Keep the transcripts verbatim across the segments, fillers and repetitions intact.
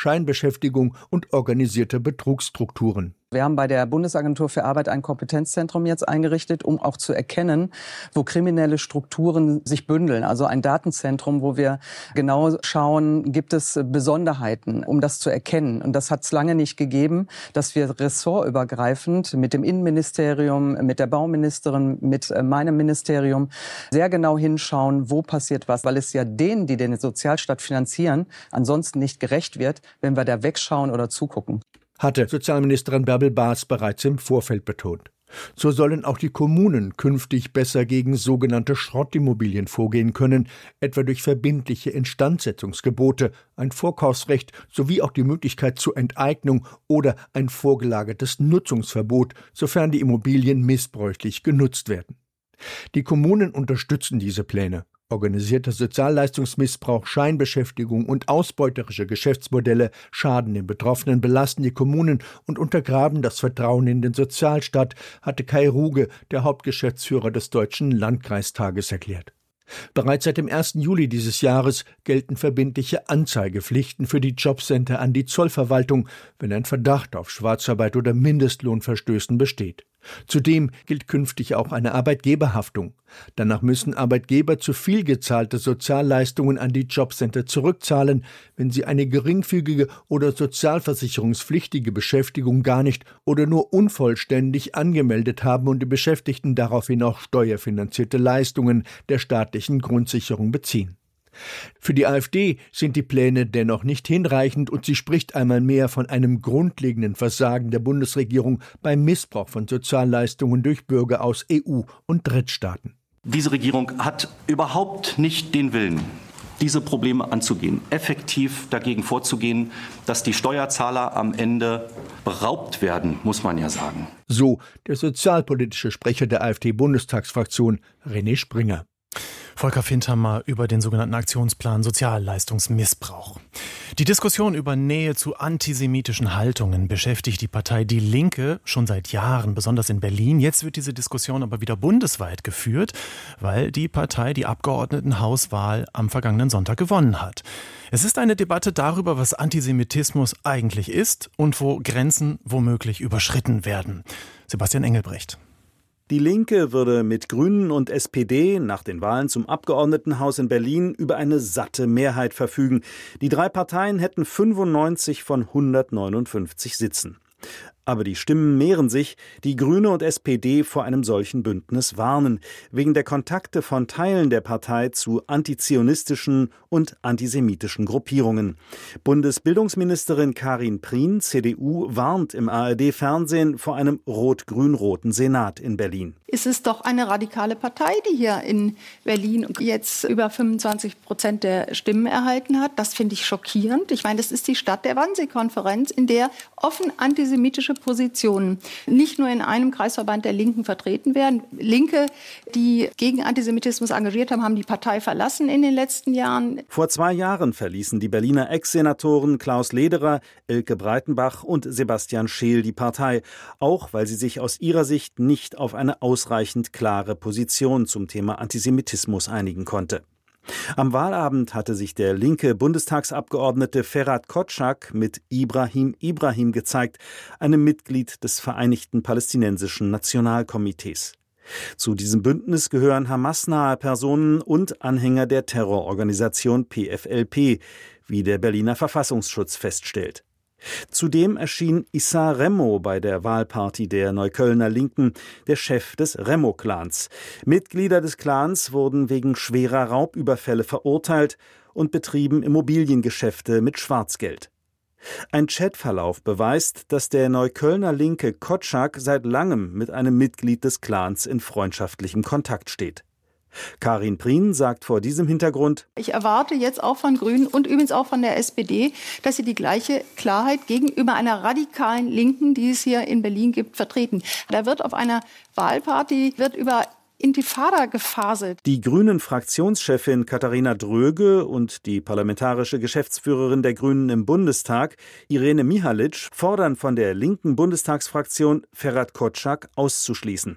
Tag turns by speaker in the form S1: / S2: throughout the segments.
S1: Scheinbeschäftigung und organisierte Betrugsstrukturen.
S2: Wir haben bei der Bundesagentur für Arbeit ein Kompetenzzentrum jetzt eingerichtet, um auch zu erkennen, wo kriminelle Strukturen sich bündeln. Also ein Datenzentrum, wo wir genau schauen, gibt es Besonderheiten, um das zu erkennen. Und das hat es lange nicht gegeben, dass wir ressortübergreifend mit dem Innenministerium, mit der Bauministerin, mit meinem Ministerium sehr genau hinschauen, wo passiert was. Weil es ja denen, die den Sozialstaat finanzieren, ansonsten nicht gerecht wird, wenn wir da wegschauen oder zugucken.
S1: Hatte Sozialministerin Bärbel Baas bereits im Vorfeld betont. So sollen auch die Kommunen künftig besser gegen sogenannte Schrottimmobilien vorgehen können, etwa durch verbindliche Instandsetzungsgebote, ein Vorkaufsrecht sowie auch die Möglichkeit zur Enteignung oder ein vorgelagertes Nutzungsverbot, sofern die Immobilien missbräuchlich genutzt werden. Die Kommunen unterstützen diese Pläne. Organisierter Sozialleistungsmissbrauch, Scheinbeschäftigung und ausbeuterische Geschäftsmodelle schaden den Betroffenen, belasten die Kommunen und untergraben das Vertrauen in den Sozialstaat, hatte Kai Ruge, der Hauptgeschäftsführer des Deutschen Landkreistages, erklärt. Bereits seit dem ersten Juli dieses Jahres gelten verbindliche Anzeigepflichten für die Jobcenter an die Zollverwaltung, wenn ein Verdacht auf Schwarzarbeit oder Mindestlohnverstößen besteht. Zudem gilt künftig auch eine Arbeitgeberhaftung. Danach müssen Arbeitgeber zu viel gezahlte Sozialleistungen an die Jobcenter zurückzahlen, wenn sie eine geringfügige oder sozialversicherungspflichtige Beschäftigung gar nicht oder nur unvollständig angemeldet haben und die Beschäftigten daraufhin auch steuerfinanzierte Leistungen der staatlichen Grundsicherung beziehen. Für die AfD sind die Pläne dennoch nicht hinreichend und sie spricht einmal mehr von einem grundlegenden Versagen der Bundesregierung beim Missbrauch von Sozialleistungen durch Bürger aus E U- und Drittstaaten.
S3: Diese Regierung hat überhaupt nicht den Willen, diese Probleme anzugehen, effektiv dagegen vorzugehen, dass die Steuerzahler am Ende beraubt werden, muss man ja sagen.
S1: So der sozialpolitische Sprecher der AfD-Bundestagsfraktion René Springer.
S4: Volker Fintermer über den sogenannten Aktionsplan Sozialleistungsmissbrauch. Die Diskussion über Nähe zu antisemitischen Haltungen beschäftigt die Partei Die Linke schon seit Jahren, besonders in Berlin. Jetzt wird diese Diskussion aber wieder bundesweit geführt, weil die Partei die Abgeordnetenhauswahl am vergangenen Sonntag gewonnen hat. Es ist eine Debatte darüber, was Antisemitismus eigentlich ist und wo Grenzen womöglich überschritten werden. Sebastian Engelbrecht.
S5: Die Linke würde mit Grünen und S P D nach den Wahlen zum Abgeordnetenhaus in Berlin über eine satte Mehrheit verfügen. Die drei Parteien hätten fünfundneunzig von hundertneunundfünfzig Sitzen. Aber die Stimmen mehren sich. Die Grüne und S P D vor einem solchen Bündnis warnen, wegen der Kontakte von Teilen der Partei zu antizionistischen und antisemitischen Gruppierungen. Bundesbildungsministerin Karin Prien, C D U, warnt im A R D-Fernsehen vor einem rot-grün-roten Senat in Berlin.
S6: Es ist doch eine radikale Partei, die hier in Berlin jetzt über fünfundzwanzig Prozent der Stimmen erhalten hat. Das finde ich schockierend. Ich meine, das ist die Stadt der Wannsee-Konferenz, in der offen antisemitische Positionen nicht nur in einem Kreisverband der Linken vertreten werden. Linke, die gegen Antisemitismus engagiert haben, haben die Partei verlassen in den letzten Jahren.
S5: Vor zwei Jahren verließen die Berliner Ex-Senatoren Klaus Lederer, Elke Breitenbach und Sebastian Scheel die Partei, auch weil sie sich aus ihrer Sicht nicht auf eine ausreichend klare Position zum Thema Antisemitismus einigen konnte. Am Wahlabend hatte sich der linke Bundestagsabgeordnete Ferhat Kotschak mit Ibrahim Ibrahim gezeigt, einem Mitglied des Vereinigten Palästinensischen Nationalkomitees. Zu diesem Bündnis gehören Hamas-nahe Personen und Anhänger der Terrororganisation P F L P, wie der Berliner Verfassungsschutz feststellt. Zudem erschien Issa Remo bei der Wahlparty der Neuköllner Linken, der Chef des Remo-Clans. Mitglieder des Clans wurden wegen schwerer Raubüberfälle verurteilt und betrieben Immobiliengeschäfte mit Schwarzgeld. Ein Chatverlauf beweist, dass der Neuköllner Linke Kotschak seit langem mit einem Mitglied des Clans in freundschaftlichem Kontakt steht. Karin Prien sagt vor diesem Hintergrund:
S6: Ich erwarte jetzt auch von Grünen und übrigens auch von der S P D, dass sie die gleiche Klarheit gegenüber einer radikalen Linken, die es hier in Berlin gibt, vertreten. Da wird auf einer Wahlparty wird über Intifada gefaselt.
S5: Die Grünen-Fraktionschefin Katharina Dröge und die parlamentarische Geschäftsführerin der Grünen im Bundestag, Irene Mihalic, fordern von der linken Bundestagsfraktion, Ferhat Kotschak auszuschließen.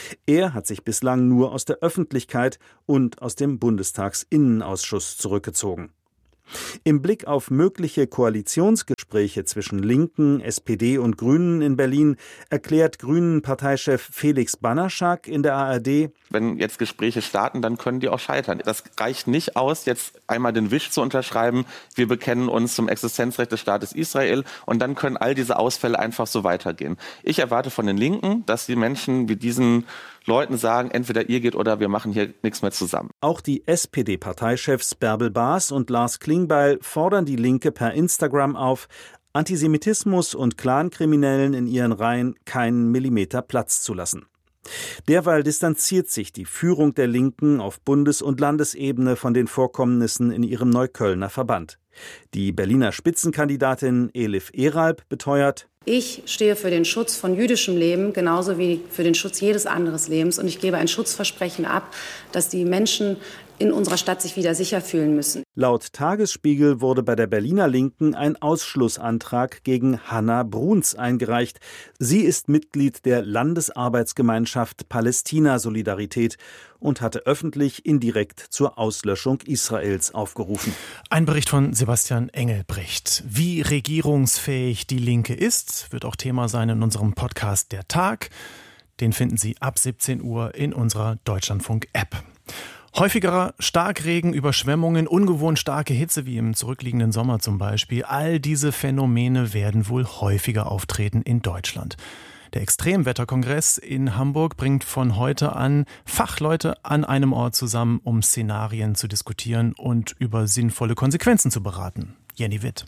S5: Er hat sich bislang nur aus der Öffentlichkeit und aus dem Bundestagsinnenausschuss zurückgezogen. Im Blick auf mögliche Koalitionsgespräche Gespräche zwischen Linken, S P D und Grünen in Berlin, erklärt Grünen-Parteichef Felix Banaschak in der A R D:
S7: Wenn jetzt Gespräche starten, dann können die auch scheitern. Das reicht nicht aus, jetzt einmal den Wisch zu unterschreiben, wir bekennen uns zum Existenzrecht des Staates Israel und dann können all diese Ausfälle einfach so weitergehen. Ich erwarte von den Linken, dass die Menschen wie diesen Leuten sagen, entweder ihr geht oder wir machen hier nichts mehr zusammen.
S5: Auch die S P D-Parteichefs Bärbel Baas und Lars Klingbeil fordern die Linke per Instagram auf, Antisemitismus und Clankriminellen in ihren Reihen keinen Millimeter Platz zu lassen. Derweil distanziert sich die Führung der Linken auf Bundes- und Landesebene von den Vorkommnissen in ihrem Neuköllner Verband. Die Berliner Spitzenkandidatin Elif Eralb beteuert:
S8: Ich stehe für den Schutz von jüdischem Leben genauso wie für den Schutz jedes anderen Lebens. Und ich gebe ein Schutzversprechen ab, dass die Menschen in unserer Stadt sich wieder sicher fühlen müssen.
S5: Laut Tagesspiegel wurde bei der Berliner Linken ein Ausschlussantrag gegen Hanna Bruns eingereicht. Sie ist Mitglied der Landesarbeitsgemeinschaft Palästina-Solidarität und hatte öffentlich indirekt zur Auslöschung Israels aufgerufen.
S4: Ein Bericht von Sebastian Engelbrecht. Wie regierungsfähig die Linke ist, wird auch Thema sein in unserem Podcast Der Tag. Den finden Sie ab siebzehn Uhr in unserer Deutschlandfunk-App. Häufigerer Starkregen, Überschwemmungen, ungewohnt starke Hitze wie im zurückliegenden Sommer zum Beispiel. All diese Phänomene werden wohl häufiger auftreten in Deutschland. Der Extremwetterkongress in Hamburg bringt von heute an Fachleute an einem Ort zusammen, um Szenarien zu diskutieren und über sinnvolle Konsequenzen zu beraten. Jenny Witt.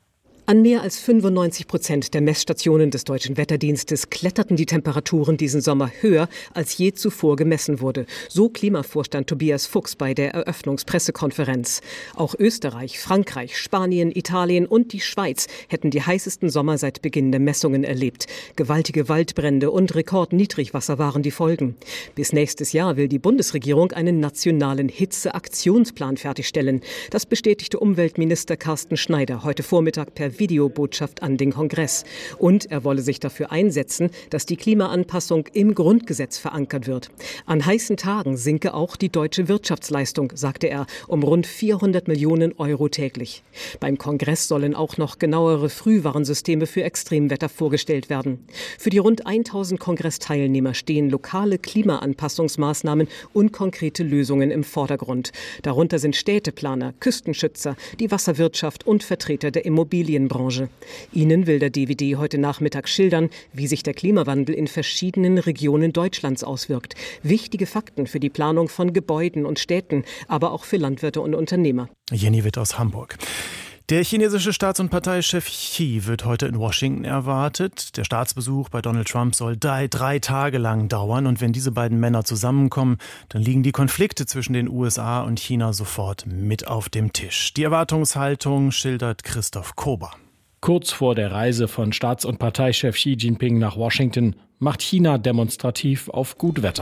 S9: An mehr als fünfundneunzig Prozent der Messstationen des Deutschen Wetterdienstes kletterten die Temperaturen diesen Sommer höher, als je zuvor gemessen wurde. So Klimavorstand Tobias Fuchs bei der Eröffnungspressekonferenz. Auch Österreich, Frankreich, Spanien, Italien und die Schweiz hätten die heißesten Sommer seit Beginn der Messungen erlebt. Gewaltige Waldbrände und Rekordniedrigwasser waren die Folgen. Bis nächstes Jahr will die Bundesregierung einen nationalen Hitzeaktionsplan fertigstellen. Das bestätigte Umweltminister Carsten Schneider heute Vormittag per Videobotschaft an den Kongress. Und er wolle sich dafür einsetzen, dass die Klimaanpassung im Grundgesetz verankert wird. An heißen Tagen sinke auch die deutsche Wirtschaftsleistung, sagte er, um rund vierhundert Millionen Euro täglich. Beim Kongress sollen auch noch genauere Frühwarnsysteme für Extremwetter vorgestellt werden. Für die rund tausend Kongressteilnehmer stehen lokale Klimaanpassungsmaßnahmen und konkrete Lösungen im Vordergrund. Darunter sind Städteplaner, Küstenschützer, die Wasserwirtschaft und Vertreter der Immobilienbranche. Ihnen will der D W D heute Nachmittag schildern, wie sich der Klimawandel in verschiedenen Regionen Deutschlands auswirkt. Wichtige Fakten für die Planung von Gebäuden und Städten, aber auch für Landwirte und Unternehmer.
S4: Jenny Witt aus Hamburg. Der chinesische Staats- und Parteichef Xi wird heute in Washington erwartet. Der Staatsbesuch bei Donald Trump soll drei, drei Tage lang dauern. Und wenn diese beiden Männer zusammenkommen, dann liegen die Konflikte zwischen den U S A und China sofort mit auf dem Tisch. Die Erwartungshaltung schildert Christoph Kober.
S10: Kurz vor der Reise von Staats- und Parteichef Xi Jinping nach Washington macht China demonstrativ auf gut Wetter.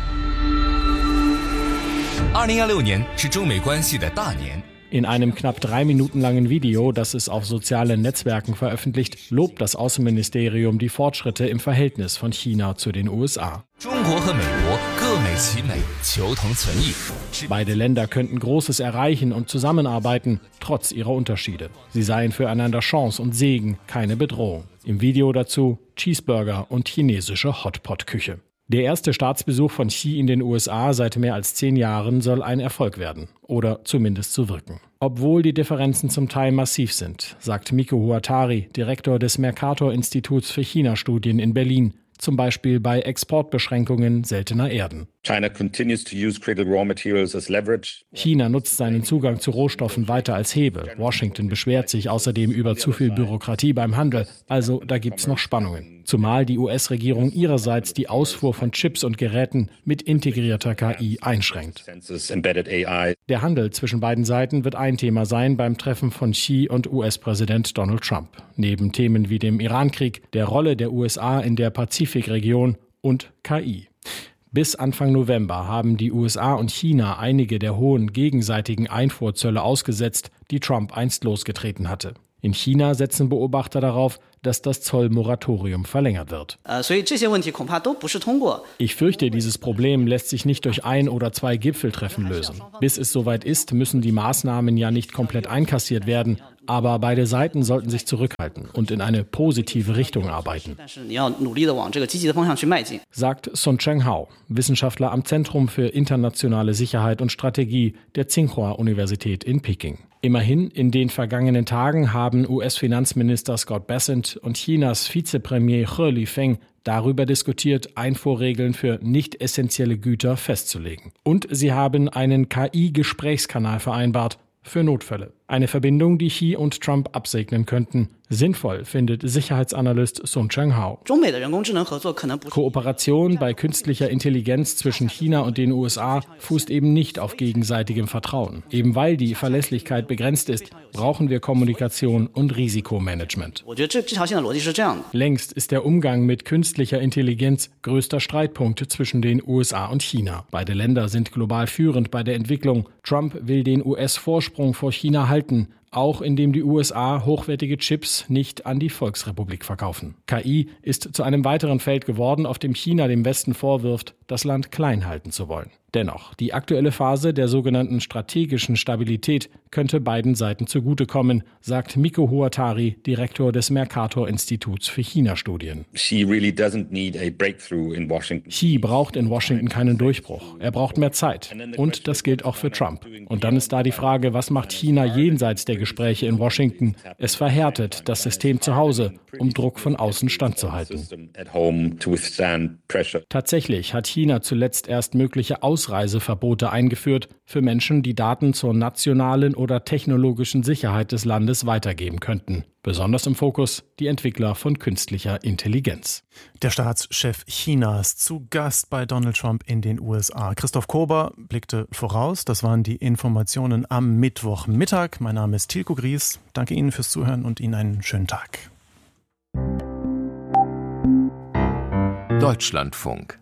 S10: In einem knapp drei Minuten langen Video, das es auf sozialen Netzwerken veröffentlicht, lobt das Außenministerium die Fortschritte im Verhältnis von China zu den U S A. Beide Länder könnten Großes erreichen und zusammenarbeiten, trotz ihrer Unterschiede. Sie seien füreinander Chance und Segen, keine Bedrohung. Im Video dazu Cheeseburger und chinesische Hotpot-Küche. Der erste Staatsbesuch von Xi in den U S A seit mehr als zehn Jahren soll ein Erfolg werden. Oder zumindest so wirken. Obwohl die Differenzen zum Teil massiv sind, sagt Miko Huatari, Direktor des Mercator-Instituts für China-Studien in Berlin, zum Beispiel bei Exportbeschränkungen seltener Erden. China nutzt seinen Zugang zu Rohstoffen weiter als Hebel. Washington beschwert sich außerdem über zu viel Bürokratie beim Handel. Also da gibt's noch Spannungen. Zumal die U S-Regierung ihrerseits die Ausfuhr von Chips und Geräten mit integrierter K I einschränkt. Der Handel zwischen beiden Seiten wird ein Thema sein beim Treffen von Xi und U S-Präsident Donald Trump. Neben Themen wie dem Irankrieg, der Rolle der U S A in der Pazifikregion und K I. Bis Anfang November haben die U S A und China einige der hohen gegenseitigen Einfuhrzölle ausgesetzt, die Trump einst losgetreten hatte. In China setzen Beobachter darauf, dass das Zollmoratorium verlängert wird. Ich fürchte, dieses Problem lässt sich nicht durch ein oder zwei Gipfeltreffen lösen. Bis es soweit ist, müssen die Maßnahmen ja nicht komplett einkassiert werden, Aber beide Seiten sollten sich zurückhalten und in eine positive Richtung arbeiten, sagt Sun Cheng-hao, Wissenschaftler am Zentrum für internationale Sicherheit und Strategie der Tsinghua-Universität in Peking. Immerhin, in den vergangenen Tagen haben U S-Finanzminister Scott Bessent und Chinas Vizepremier He Lifeng darüber diskutiert, Einfuhrregeln für nicht essentielle Güter festzulegen. Und sie haben einen K I-Gesprächskanal vereinbart für Notfälle. Eine Verbindung, die Xi und Trump absegnen könnten. Sinnvoll findet Sicherheitsanalyst Sun Cheng-hao. Kooperation bei künstlicher Intelligenz zwischen China und den U S A fußt eben nicht auf gegenseitigem Vertrauen. Eben weil die Verlässlichkeit begrenzt ist, brauchen wir Kommunikation und Risikomanagement. Längst ist der Umgang mit künstlicher Intelligenz größter Streitpunkt zwischen den U S A und China. Beide Länder sind global führend bei der Entwicklung. Trump will den U S-Vorsprung vor China halten, auch indem die U S A hochwertige Chips nicht an die Volksrepublik verkaufen. K I ist zu einem weiteren Feld geworden, auf dem China dem Westen vorwirft, das Land klein halten zu wollen. Dennoch, die aktuelle Phase der sogenannten strategischen Stabilität könnte beiden Seiten zugutekommen, sagt Miko Huatari, Direktor des Mercator-Instituts für China-Studien. Xi braucht in Washington keinen Durchbruch. Er braucht mehr Zeit. Und das gilt auch für Trump. Und dann ist da die Frage, was macht China jenseits der Gespräche in Washington? Es verhärtet das System zu Hause, um Druck von außen standzuhalten. Tatsächlich hat China zuletzt erst mögliche Ausreiseverbote eingeführt für Menschen, die Daten zur nationalen oder technologischen Sicherheit des Landes weitergeben könnten. Besonders im Fokus die Entwickler von künstlicher Intelligenz.
S4: Der Staatschef Chinas zu Gast bei Donald Trump in den U S A. Christoph Kober blickte voraus. Das waren die Informationen am Mittwochmittag. Mein Name ist Tilko Gries. Danke Ihnen fürs Zuhören und Ihnen einen schönen Tag.
S11: Deutschlandfunk.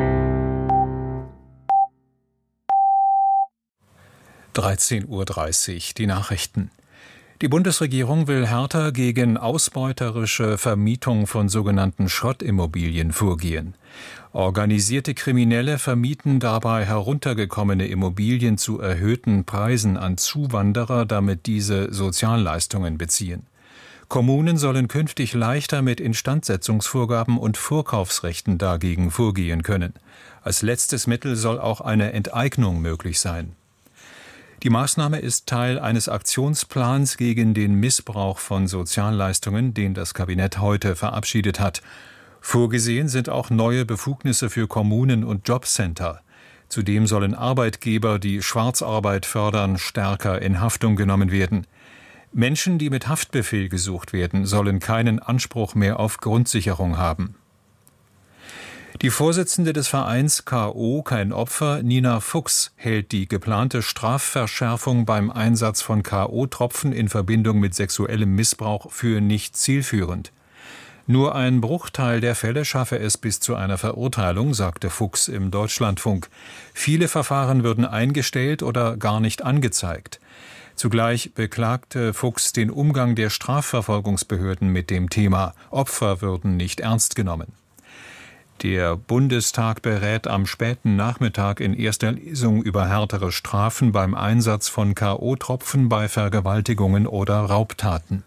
S11: dreizehn Uhr dreißig, die Nachrichten. Die Bundesregierung will härter gegen ausbeuterische Vermietung von sogenannten Schrottimmobilien vorgehen. Organisierte Kriminelle vermieten dabei heruntergekommene Immobilien zu erhöhten Preisen an Zuwanderer, damit diese Sozialleistungen beziehen. Kommunen sollen künftig leichter mit Instandsetzungsvorgaben und Vorkaufsrechten dagegen vorgehen können. Als letztes Mittel soll auch eine Enteignung möglich sein. Die Maßnahme ist Teil eines Aktionsplans gegen den Missbrauch von Sozialleistungen, den das Kabinett heute verabschiedet hat. Vorgesehen sind auch neue Befugnisse für Kommunen und Jobcenter. Zudem sollen Arbeitgeber, die Schwarzarbeit fördern, stärker in Haftung genommen werden. Menschen, die mit Haftbefehl gesucht werden, sollen keinen Anspruch mehr auf Grundsicherung haben. Die Vorsitzende des Vereins K O Kein Opfer, Nina Fuchs, hält die geplante Strafverschärfung beim Einsatz von K O-Tropfen in Verbindung mit sexuellem Missbrauch für nicht zielführend. Nur ein Bruchteil der Fälle schaffe es bis zu einer Verurteilung, sagte Fuchs im Deutschlandfunk. Viele Verfahren würden eingestellt oder gar nicht angezeigt. Zugleich beklagte Fuchs den Umgang der Strafverfolgungsbehörden mit dem Thema. Opfer würden nicht ernst genommen. Der Bundestag berät am späten Nachmittag in erster Lesung über härtere Strafen beim Einsatz von K O-Tropfen bei Vergewaltigungen oder Raubtaten.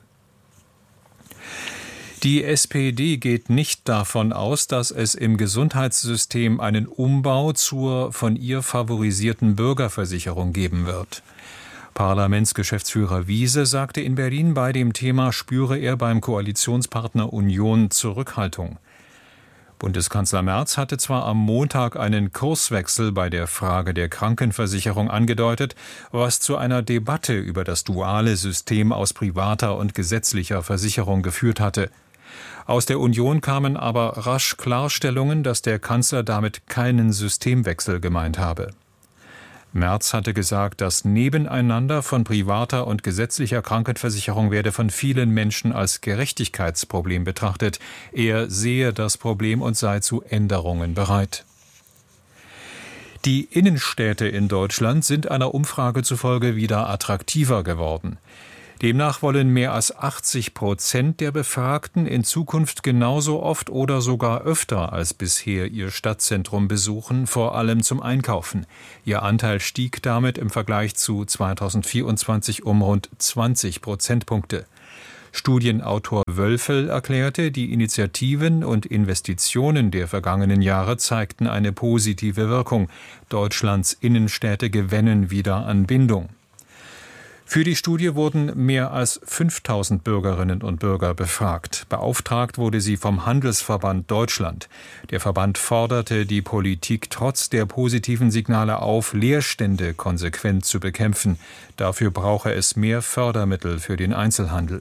S11: Die S P D geht nicht davon aus, dass es im Gesundheitssystem einen Umbau zur von ihr favorisierten Bürgerversicherung geben wird. Parlamentsgeschäftsführer Wiese sagte in Berlin, bei dem Thema spüre er beim Koalitionspartner Union Zurückhaltung. Bundeskanzler Merz hatte zwar am Montag einen Kurswechsel bei der Frage der Krankenversicherung angedeutet, was zu einer Debatte über das duale System aus privater und gesetzlicher Versicherung geführt hatte. Aus der Union kamen aber rasch Klarstellungen, dass der Kanzler damit keinen Systemwechsel gemeint habe. Merz hatte gesagt, das Nebeneinander von privater und gesetzlicher Krankenversicherung werde von vielen Menschen als Gerechtigkeitsproblem betrachtet. Er sehe das Problem und sei zu Änderungen bereit. Die Innenstädte in Deutschland sind einer Umfrage zufolge wieder attraktiver geworden. Demnach wollen mehr als achtzig Prozent der Befragten in Zukunft genauso oft oder sogar öfter als bisher ihr Stadtzentrum besuchen, vor allem zum Einkaufen. Ihr Anteil stieg damit im Vergleich zu zweitausendvierundzwanzig um rund zwanzig Prozentpunkte. Studienautor Wölfel erklärte, die Initiativen und Investitionen der vergangenen Jahre zeigten eine positive Wirkung. Deutschlands Innenstädte gewinnen wieder an Bindung. Für die Studie wurden mehr als fünftausend Bürgerinnen und Bürger befragt. Beauftragt wurde sie vom Handelsverband Deutschland. Der Verband forderte die Politik trotz der positiven Signale auf, Leerstände konsequent zu bekämpfen. Dafür brauche es mehr Fördermittel für den Einzelhandel.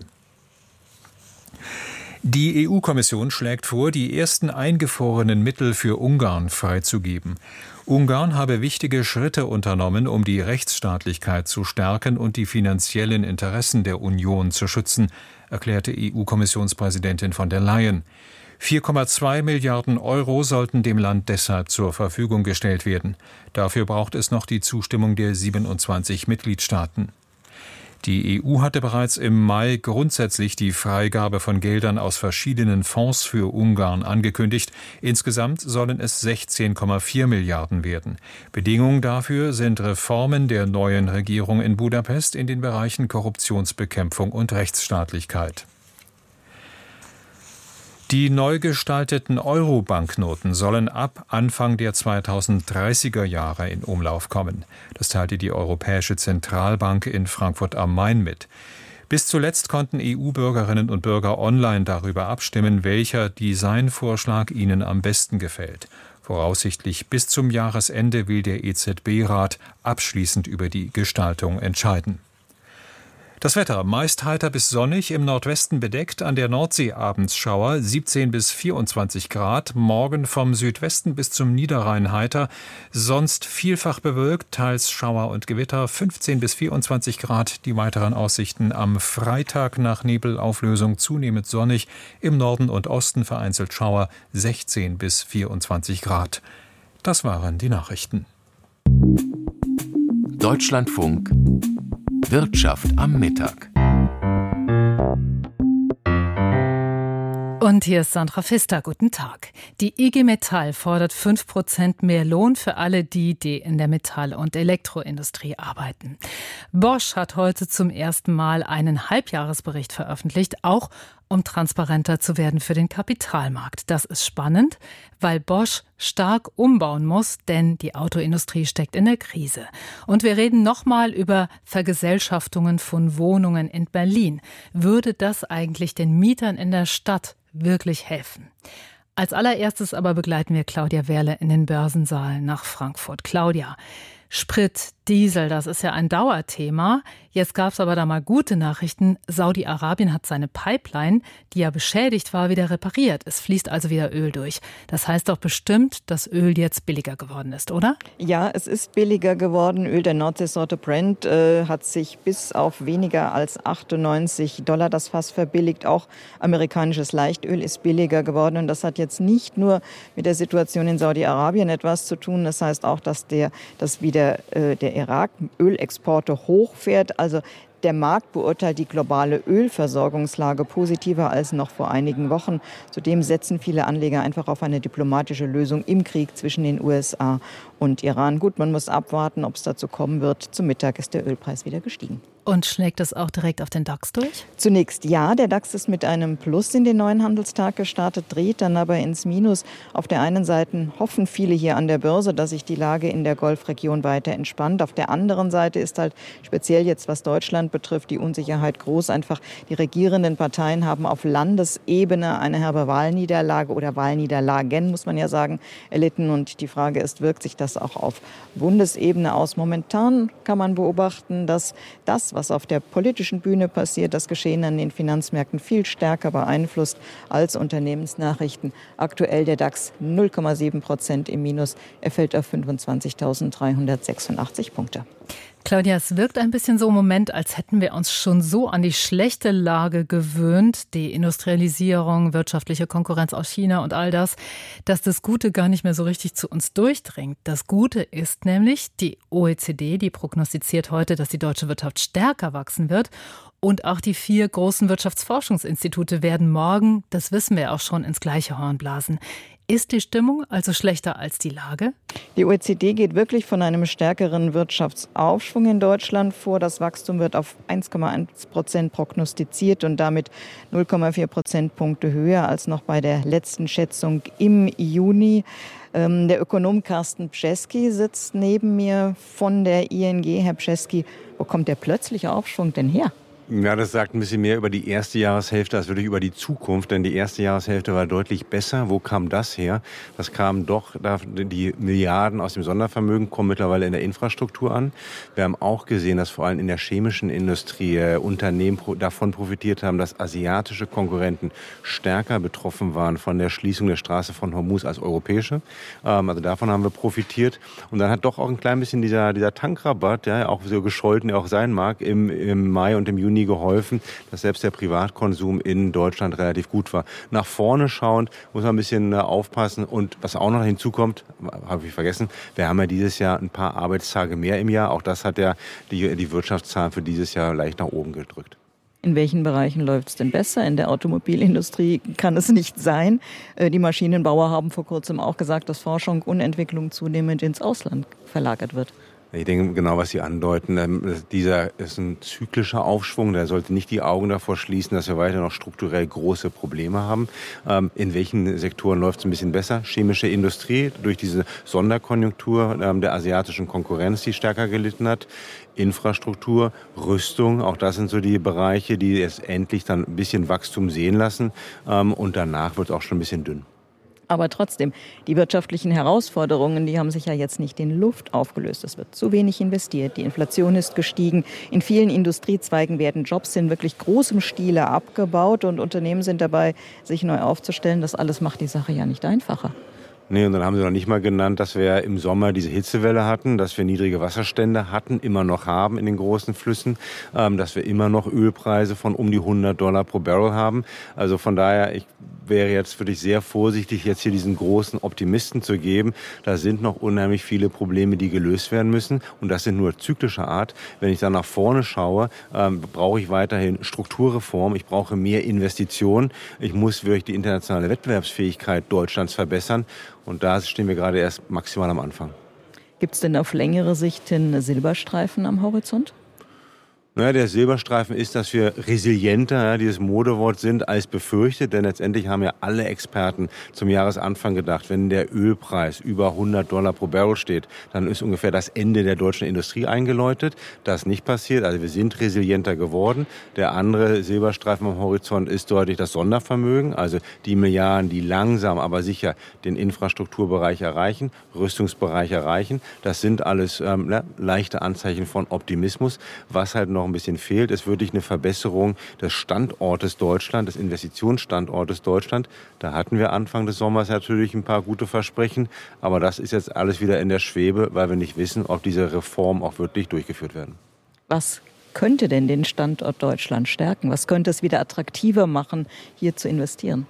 S11: Die E U-Kommission schlägt vor, die ersten eingefrorenen Mittel für Ungarn freizugeben. Ungarn habe wichtige Schritte unternommen, um die Rechtsstaatlichkeit zu stärken und die finanziellen Interessen der Union zu schützen, erklärte E U-Kommissionspräsidentin von der Leyen. vier Komma zwei Milliarden Euro sollten dem Land deshalb zur Verfügung gestellt werden. Dafür braucht es noch die Zustimmung der siebenundzwanzig Mitgliedstaaten. Die E U hatte bereits im Mai grundsätzlich die Freigabe von Geldern aus verschiedenen Fonds für Ungarn angekündigt. Insgesamt sollen es sechzehn Komma vier Milliarden werden. Bedingung dafür sind Reformen der neuen Regierung in Budapest in den Bereichen Korruptionsbekämpfung und Rechtsstaatlichkeit. Die neu gestalteten Euro-Banknoten sollen ab Anfang der zweitausenddreißiger Jahre in Umlauf kommen. Das teilte die Europäische Zentralbank in Frankfurt am Main mit. Bis zuletzt konnten E U-Bürgerinnen und Bürger online darüber abstimmen, welcher Designvorschlag ihnen am besten gefällt. Voraussichtlich bis zum Jahresende will der E Z B-Rat abschließend über die Gestaltung entscheiden. Das Wetter meist heiter bis sonnig, im Nordwesten bedeckt, an der Nordsee abends Schauer, siebzehn bis vierundzwanzig Grad, morgen vom Südwesten bis zum Niederrhein heiter, sonst vielfach bewölkt, teils Schauer und Gewitter, fünfzehn bis vierundzwanzig Grad, die weiteren Aussichten am Freitag nach Nebelauflösung zunehmend sonnig, im Norden und Osten vereinzelt Schauer, sechzehn bis vierundzwanzig Grad. Das waren die Nachrichten.
S12: Deutschlandfunk Wirtschaft am Mittag.
S13: Und hier ist Sandra Pfister. Guten Tag. Die I G Metall fordert fünf Prozent mehr Lohn für alle die, die in der Metall- und Elektroindustrie arbeiten. Bosch hat heute zum ersten Mal einen Halbjahresbericht veröffentlicht, auch um transparenter zu werden für den Kapitalmarkt. Das ist spannend, weil Bosch stark umbauen muss, denn die Autoindustrie steckt in der Krise. Und wir reden nochmal über Vergesellschaftungen von Wohnungen in Berlin. Würde das eigentlich den Mietern in der Stadt wirklich helfen? Als allererstes aber begleiten wir Claudia Wehrle in den Börsensaal nach Frankfurt. Claudia, Sprit, Diesel, das ist ja ein Dauerthema. Jetzt gab es aber da mal gute Nachrichten. Saudi-Arabien hat seine Pipeline, die ja beschädigt war, wieder repariert. Es fließt also wieder Öl durch. Das heißt doch bestimmt, dass Öl jetzt billiger geworden ist, oder?
S14: Ja, es ist billiger geworden. Öl der Nordseesorte Brent äh, hat sich bis auf weniger als achtundneunzig Dollar das Fass verbilligt. Auch amerikanisches Leichtöl ist billiger geworden. Und das hat jetzt nicht nur mit der Situation in Saudi-Arabien etwas zu tun. Das heißt auch, dass der, dass wieder äh, der Irak Ölexporte hochfährt. Also der Markt beurteilt die globale Ölversorgungslage positiver als noch vor einigen Wochen. Zudem setzen viele Anleger einfach auf eine diplomatische Lösung im Krieg zwischen den U S A und Iran. Gut, man muss abwarten, ob es dazu kommen wird. Zum Mittag ist der Ölpreis wieder gestiegen.
S13: Und schlägt es auch direkt auf den DAX durch?
S14: Zunächst ja, der DAX ist mit einem Plus in den neuen Handelstag gestartet, dreht dann aber ins Minus. Auf der einen Seite hoffen viele hier an der Börse, dass sich die Lage in der Golfregion weiter entspannt. Auf der anderen Seite ist halt speziell jetzt, was Deutschland betrifft, die Unsicherheit groß. Einfach die regierenden Parteien haben auf Landesebene eine herbe Wahlniederlage oder Wahlniederlagen, muss man ja sagen, erlitten. Und die Frage ist, wirkt sich das auch auf Bundesebene aus? Momentan kann man beobachten, dass das, was auf der politischen Bühne passiert, das Geschehen an den Finanzmärkten viel stärker beeinflusst als Unternehmensnachrichten. Aktuell der DAX null Komma sieben Prozent im Minus. Er fällt auf fünfundzwanzigtausenddreihundertsechsundachtzig Punkte.
S13: Claudia, es wirkt ein bisschen so im Moment, als hätten wir uns schon so an die schlechte Lage gewöhnt, die Industrialisierung, wirtschaftliche Konkurrenz aus China und all das, dass das Gute gar nicht mehr so richtig zu uns durchdringt. Das Gute ist nämlich, die O E C D, die prognostiziert heute, dass die deutsche Wirtschaft stärker wachsen wird. Und auch die vier großen Wirtschaftsforschungsinstitute werden morgen, das wissen wir auch schon, ins gleiche Horn blasen. Ist die Stimmung also schlechter als die Lage?
S14: Die O E C D geht wirklich von einem stärkeren Wirtschaftsaufschwung in Deutschland vor. Das Wachstum wird auf eins Komma eins Prozent prognostiziert und damit null Komma vier Prozentpunkte höher als noch bei der letzten Schätzung im Juni. Ähm, der Ökonom Carsten Bjeski sitzt neben mir von der I N G. Herr Bjeski, wo kommt der plötzliche Aufschwung denn her?
S15: Ja, das sagt ein bisschen mehr über die erste Jahreshälfte als wirklich über die Zukunft, denn die erste Jahreshälfte war deutlich besser. Wo kam das her? Das kam doch, die Milliarden aus dem Sondervermögen kommen mittlerweile in der Infrastruktur an. Wir haben auch gesehen, dass vor allem in der chemischen Industrie äh, Unternehmen pro, davon profitiert haben, dass asiatische Konkurrenten stärker betroffen waren von der Schließung der Straße von Hormuz als europäische. Ähm, also davon haben wir profitiert. Und dann hat doch auch ein klein bisschen dieser, dieser Tankrabatt, ja, auch so gescholten er auch sein mag, im, im Mai und im Juni geholfen, dass selbst der Privatkonsum in Deutschland relativ gut war. Nach vorne schauend muss man ein bisschen aufpassen. Und was auch noch hinzukommt, habe ich vergessen, wir haben ja dieses Jahr ein paar Arbeitstage mehr im Jahr. Auch das hat ja die, die Wirtschaftszahlen für dieses Jahr leicht nach oben gedrückt.
S14: In welchen Bereichen läuft es denn besser? In der Automobilindustrie kann es nicht sein. Die Maschinenbauer haben vor kurzem auch gesagt, dass Forschung und Entwicklung zunehmend ins Ausland verlagert wird.
S15: Ich denke, genau, was Sie andeuten, dieser ist ein zyklischer Aufschwung. Der sollte nicht die Augen davor schließen, dass wir weiter noch strukturell große Probleme haben. In welchen Sektoren läuft es ein bisschen besser? Chemische Industrie durch diese Sonderkonjunktur der asiatischen Konkurrenz, die stärker gelitten hat. Infrastruktur, Rüstung, auch das sind so die Bereiche, die jetzt endlich dann ein bisschen Wachstum sehen lassen. Und danach wird es auch schon ein bisschen dünn.
S14: Aber trotzdem, die wirtschaftlichen Herausforderungen, die haben sich ja jetzt nicht in Luft aufgelöst. Es wird zu wenig investiert, die Inflation ist gestiegen. In vielen Industriezweigen werden Jobs in wirklich großem Stile abgebaut und Unternehmen sind dabei, sich neu aufzustellen. Das alles macht die Sache ja nicht einfacher.
S15: Nee, und dann haben sie noch nicht mal genannt, dass wir im Sommer diese Hitzewelle hatten, dass wir niedrige Wasserstände hatten, immer noch haben in den großen Flüssen, ähm, dass wir immer noch Ölpreise von um die hundert Dollar pro Barrel haben. Also von daher, ich wäre jetzt wirklich sehr vorsichtig, jetzt hier diesen großen Optimisten zu geben. Da sind noch unheimlich viele Probleme, die gelöst werden müssen. Und das sind nur zyklischer Art. Wenn ich dann nach vorne schaue, ähm, brauche ich weiterhin Strukturreform. Ich brauche mehr Investitionen. Ich muss wirklich die internationale Wettbewerbsfähigkeit Deutschlands verbessern. Und da stehen wir gerade erst maximal am Anfang.
S14: Gibt es denn auf längere Sicht einen Silberstreifen am Horizont?
S15: Naja, der Silberstreifen ist, dass wir resilienter, ja, dieses Modewort sind, als befürchtet. Denn letztendlich haben ja alle Experten zum Jahresanfang gedacht, wenn der Ölpreis über hundert Dollar pro Barrel steht, dann ist ungefähr das Ende der deutschen Industrie eingeläutet. Das ist nicht passiert. Also wir sind resilienter geworden. Der andere Silberstreifen am Horizont ist deutlich das Sondervermögen. Also die Milliarden, die langsam, aber sicher den Infrastrukturbereich erreichen, Rüstungsbereich erreichen. Das sind alles ähm, ne, leichte Anzeichen von Optimismus. Was halt noch ein bisschen fehlt, ist wirklich eine Verbesserung des Standortes Deutschland, des Investitionsstandortes Deutschland. Da hatten wir Anfang des Sommers natürlich ein paar gute Versprechen, aber das ist jetzt alles wieder in der Schwebe, weil wir nicht wissen, ob diese Reformen auch wirklich durchgeführt werden.
S14: Was könnte denn den Standort Deutschland stärken? Was könnte es wieder attraktiver machen, hier zu investieren?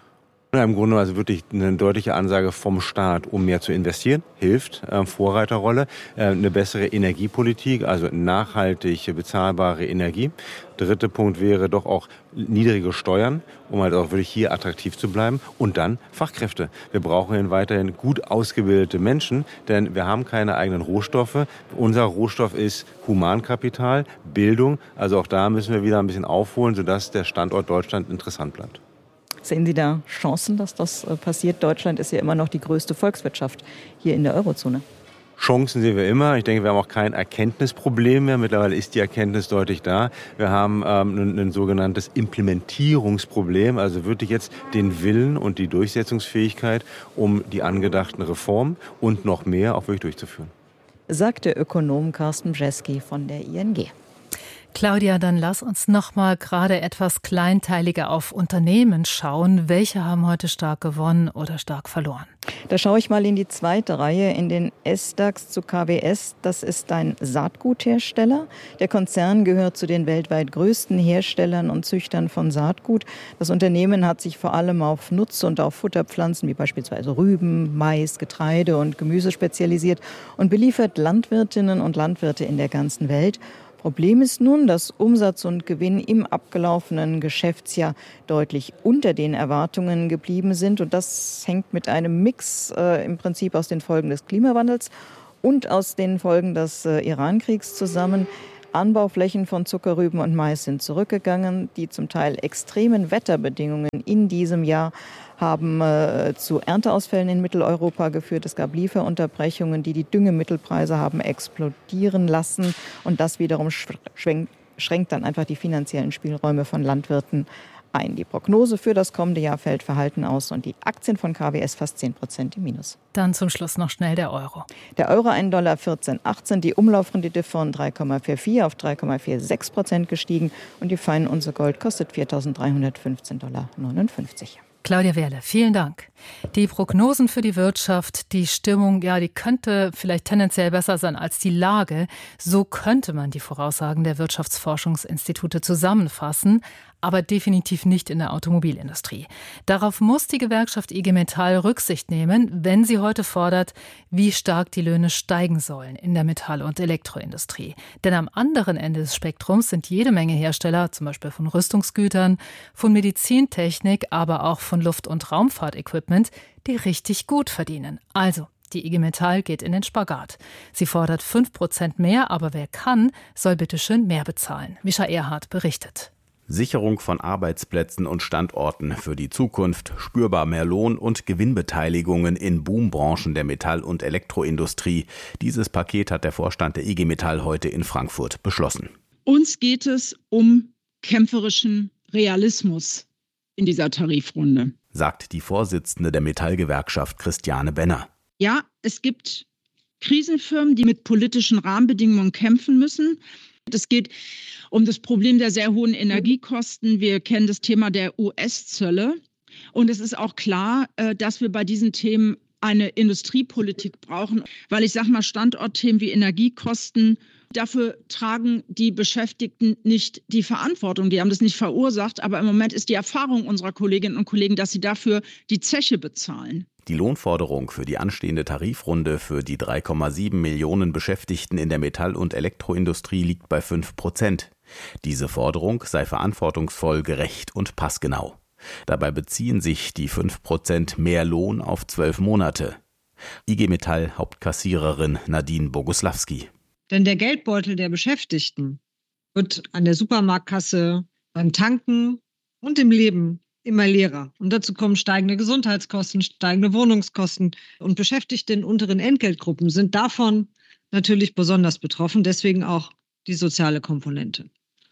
S15: Ja, im Grunde also wirklich eine deutliche Ansage vom Staat, um mehr zu investieren, hilft, äh, Vorreiterrolle, äh, eine bessere Energiepolitik, also nachhaltig bezahlbare Energie. Dritter Punkt wäre doch auch niedrige Steuern, um halt auch wirklich hier attraktiv zu bleiben. Und dann Fachkräfte. Wir brauchen weiterhin gut ausgebildete Menschen, denn wir haben keine eigenen Rohstoffe. Unser Rohstoff ist Humankapital, Bildung. Also auch da müssen wir wieder ein bisschen aufholen, sodass der Standort Deutschland interessant bleibt.
S14: Sehen Sie da Chancen, dass das passiert? Deutschland ist ja immer noch die größte Volkswirtschaft hier in der Eurozone.
S15: Chancen sehen wir immer. Ich denke, wir haben auch kein Erkenntnisproblem mehr. Mittlerweile ist die Erkenntnis deutlich da. Wir haben ähm, ein, ein sogenanntes Implementierungsproblem, also wirklich jetzt den Willen und die Durchsetzungsfähigkeit, um die angedachten Reformen und noch mehr auch wirklich durchzuführen.
S14: Sagt der Ökonom Carsten Bjeski von der I N G.
S13: Claudia, dann lass uns noch mal gerade etwas kleinteiliger auf Unternehmen schauen. Welche haben heute stark gewonnen oder stark verloren?
S14: Da schaue ich mal in die zweite Reihe, in den S DAX zu K W S. Das ist ein Saatguthersteller. Der Konzern gehört zu den weltweit größten Herstellern und Züchtern von Saatgut. Das Unternehmen hat sich vor allem auf Nutz- und auf Futterpflanzen wie beispielsweise Rüben, Mais, Getreide und Gemüse spezialisiert und beliefert Landwirtinnen und Landwirte in der ganzen Welt. Problem ist nun, dass Umsatz und Gewinn im abgelaufenen Geschäftsjahr deutlich unter den Erwartungen geblieben sind. Und das hängt mit einem Mix äh, im Prinzip aus den Folgen des Klimawandels und aus den Folgen des äh, Iran-Kriegs zusammen. Anbauflächen von Zuckerrüben und Mais sind zurückgegangen. Die zum Teil extremen Wetterbedingungen in diesem Jahr haben äh, zu Ernteausfällen in Mitteleuropa geführt. Es gab Lieferunterbrechungen, die die Düngemittelpreise haben explodieren lassen. Und das wiederum schränkt, schränkt dann einfach die finanziellen Spielräume von Landwirten ein. Die Prognose für das kommende Jahr fällt verhalten aus und die Aktien von K W S fast zehn Prozent im Minus.
S13: Dann zum Schluss noch schnell der Euro.
S14: Der Euro ein Dollar vierzehn achtzehn, die Umlaufrendite von drei Komma vierundvierzig auf drei Komma sechsundvierzig Prozent gestiegen und die Feinunze Gold kostet viertausenddreihundertfünfzehn Dollar neunundfünfzig.
S13: Claudia Wehrle, vielen Dank. Die Prognosen für die Wirtschaft, die Stimmung, ja, die könnte vielleicht tendenziell besser sein als die Lage. So könnte man die Voraussagen der Wirtschaftsforschungsinstitute zusammenfassen, aber definitiv nicht in der Automobilindustrie. Darauf muss die Gewerkschaft I G Metall Rücksicht nehmen, wenn sie heute fordert, wie stark die Löhne steigen sollen in der Metall- und Elektroindustrie. Denn am anderen Ende des Spektrums sind jede Menge Hersteller, zum Beispiel von Rüstungsgütern, von Medizintechnik, aber auch von Luft- und Raumfahrtequipment, die richtig gut verdienen. Also, die I G Metall geht in den Spagat. Sie fordert fünf Prozent mehr, aber wer kann, soll bitteschön mehr bezahlen. Mischa Erhardt berichtet.
S16: Sicherung von Arbeitsplätzen und Standorten für die Zukunft, spürbar mehr Lohn und Gewinnbeteiligungen in Boombranchen der Metall- und Elektroindustrie. Dieses Paket hat der Vorstand der I G Metall heute in Frankfurt beschlossen.
S17: Uns geht es um kämpferischen Realismus in dieser Tarifrunde,
S16: sagt die Vorsitzende der Metallgewerkschaft Christiane Benner.
S17: Ja, es gibt Krisenfirmen, die mit politischen Rahmenbedingungen kämpfen müssen. Es geht um das Problem der sehr hohen Energiekosten. Wir kennen das Thema der U S-Zölle. Und es ist auch klar, dass wir bei diesen Themen eine Industriepolitik brauchen. Weil ich sage mal, Standortthemen wie Energiekosten, dafür tragen die Beschäftigten nicht die Verantwortung. Die haben das nicht verursacht. Aber im Moment ist die Erfahrung unserer Kolleginnen und Kollegen, dass sie dafür die Zeche bezahlen.
S16: Die Lohnforderung für die anstehende Tarifrunde für die drei Komma sieben Millionen Beschäftigten in der Metall- und Elektroindustrie liegt bei fünf Prozent. Diese Forderung sei verantwortungsvoll, gerecht und passgenau. Dabei beziehen sich die fünf Prozent mehr Lohn auf zwölf Monate. I G Metall Hauptkassiererin Nadine Boguslawski.
S18: Denn der Geldbeutel der Beschäftigten wird an der Supermarktkasse, beim Tanken und im Leben immer leerer. Und dazu kommen steigende Gesundheitskosten, steigende Wohnungskosten. Und Beschäftigte in unteren Entgeltgruppen sind davon natürlich besonders betroffen, deswegen auch die soziale Komponente.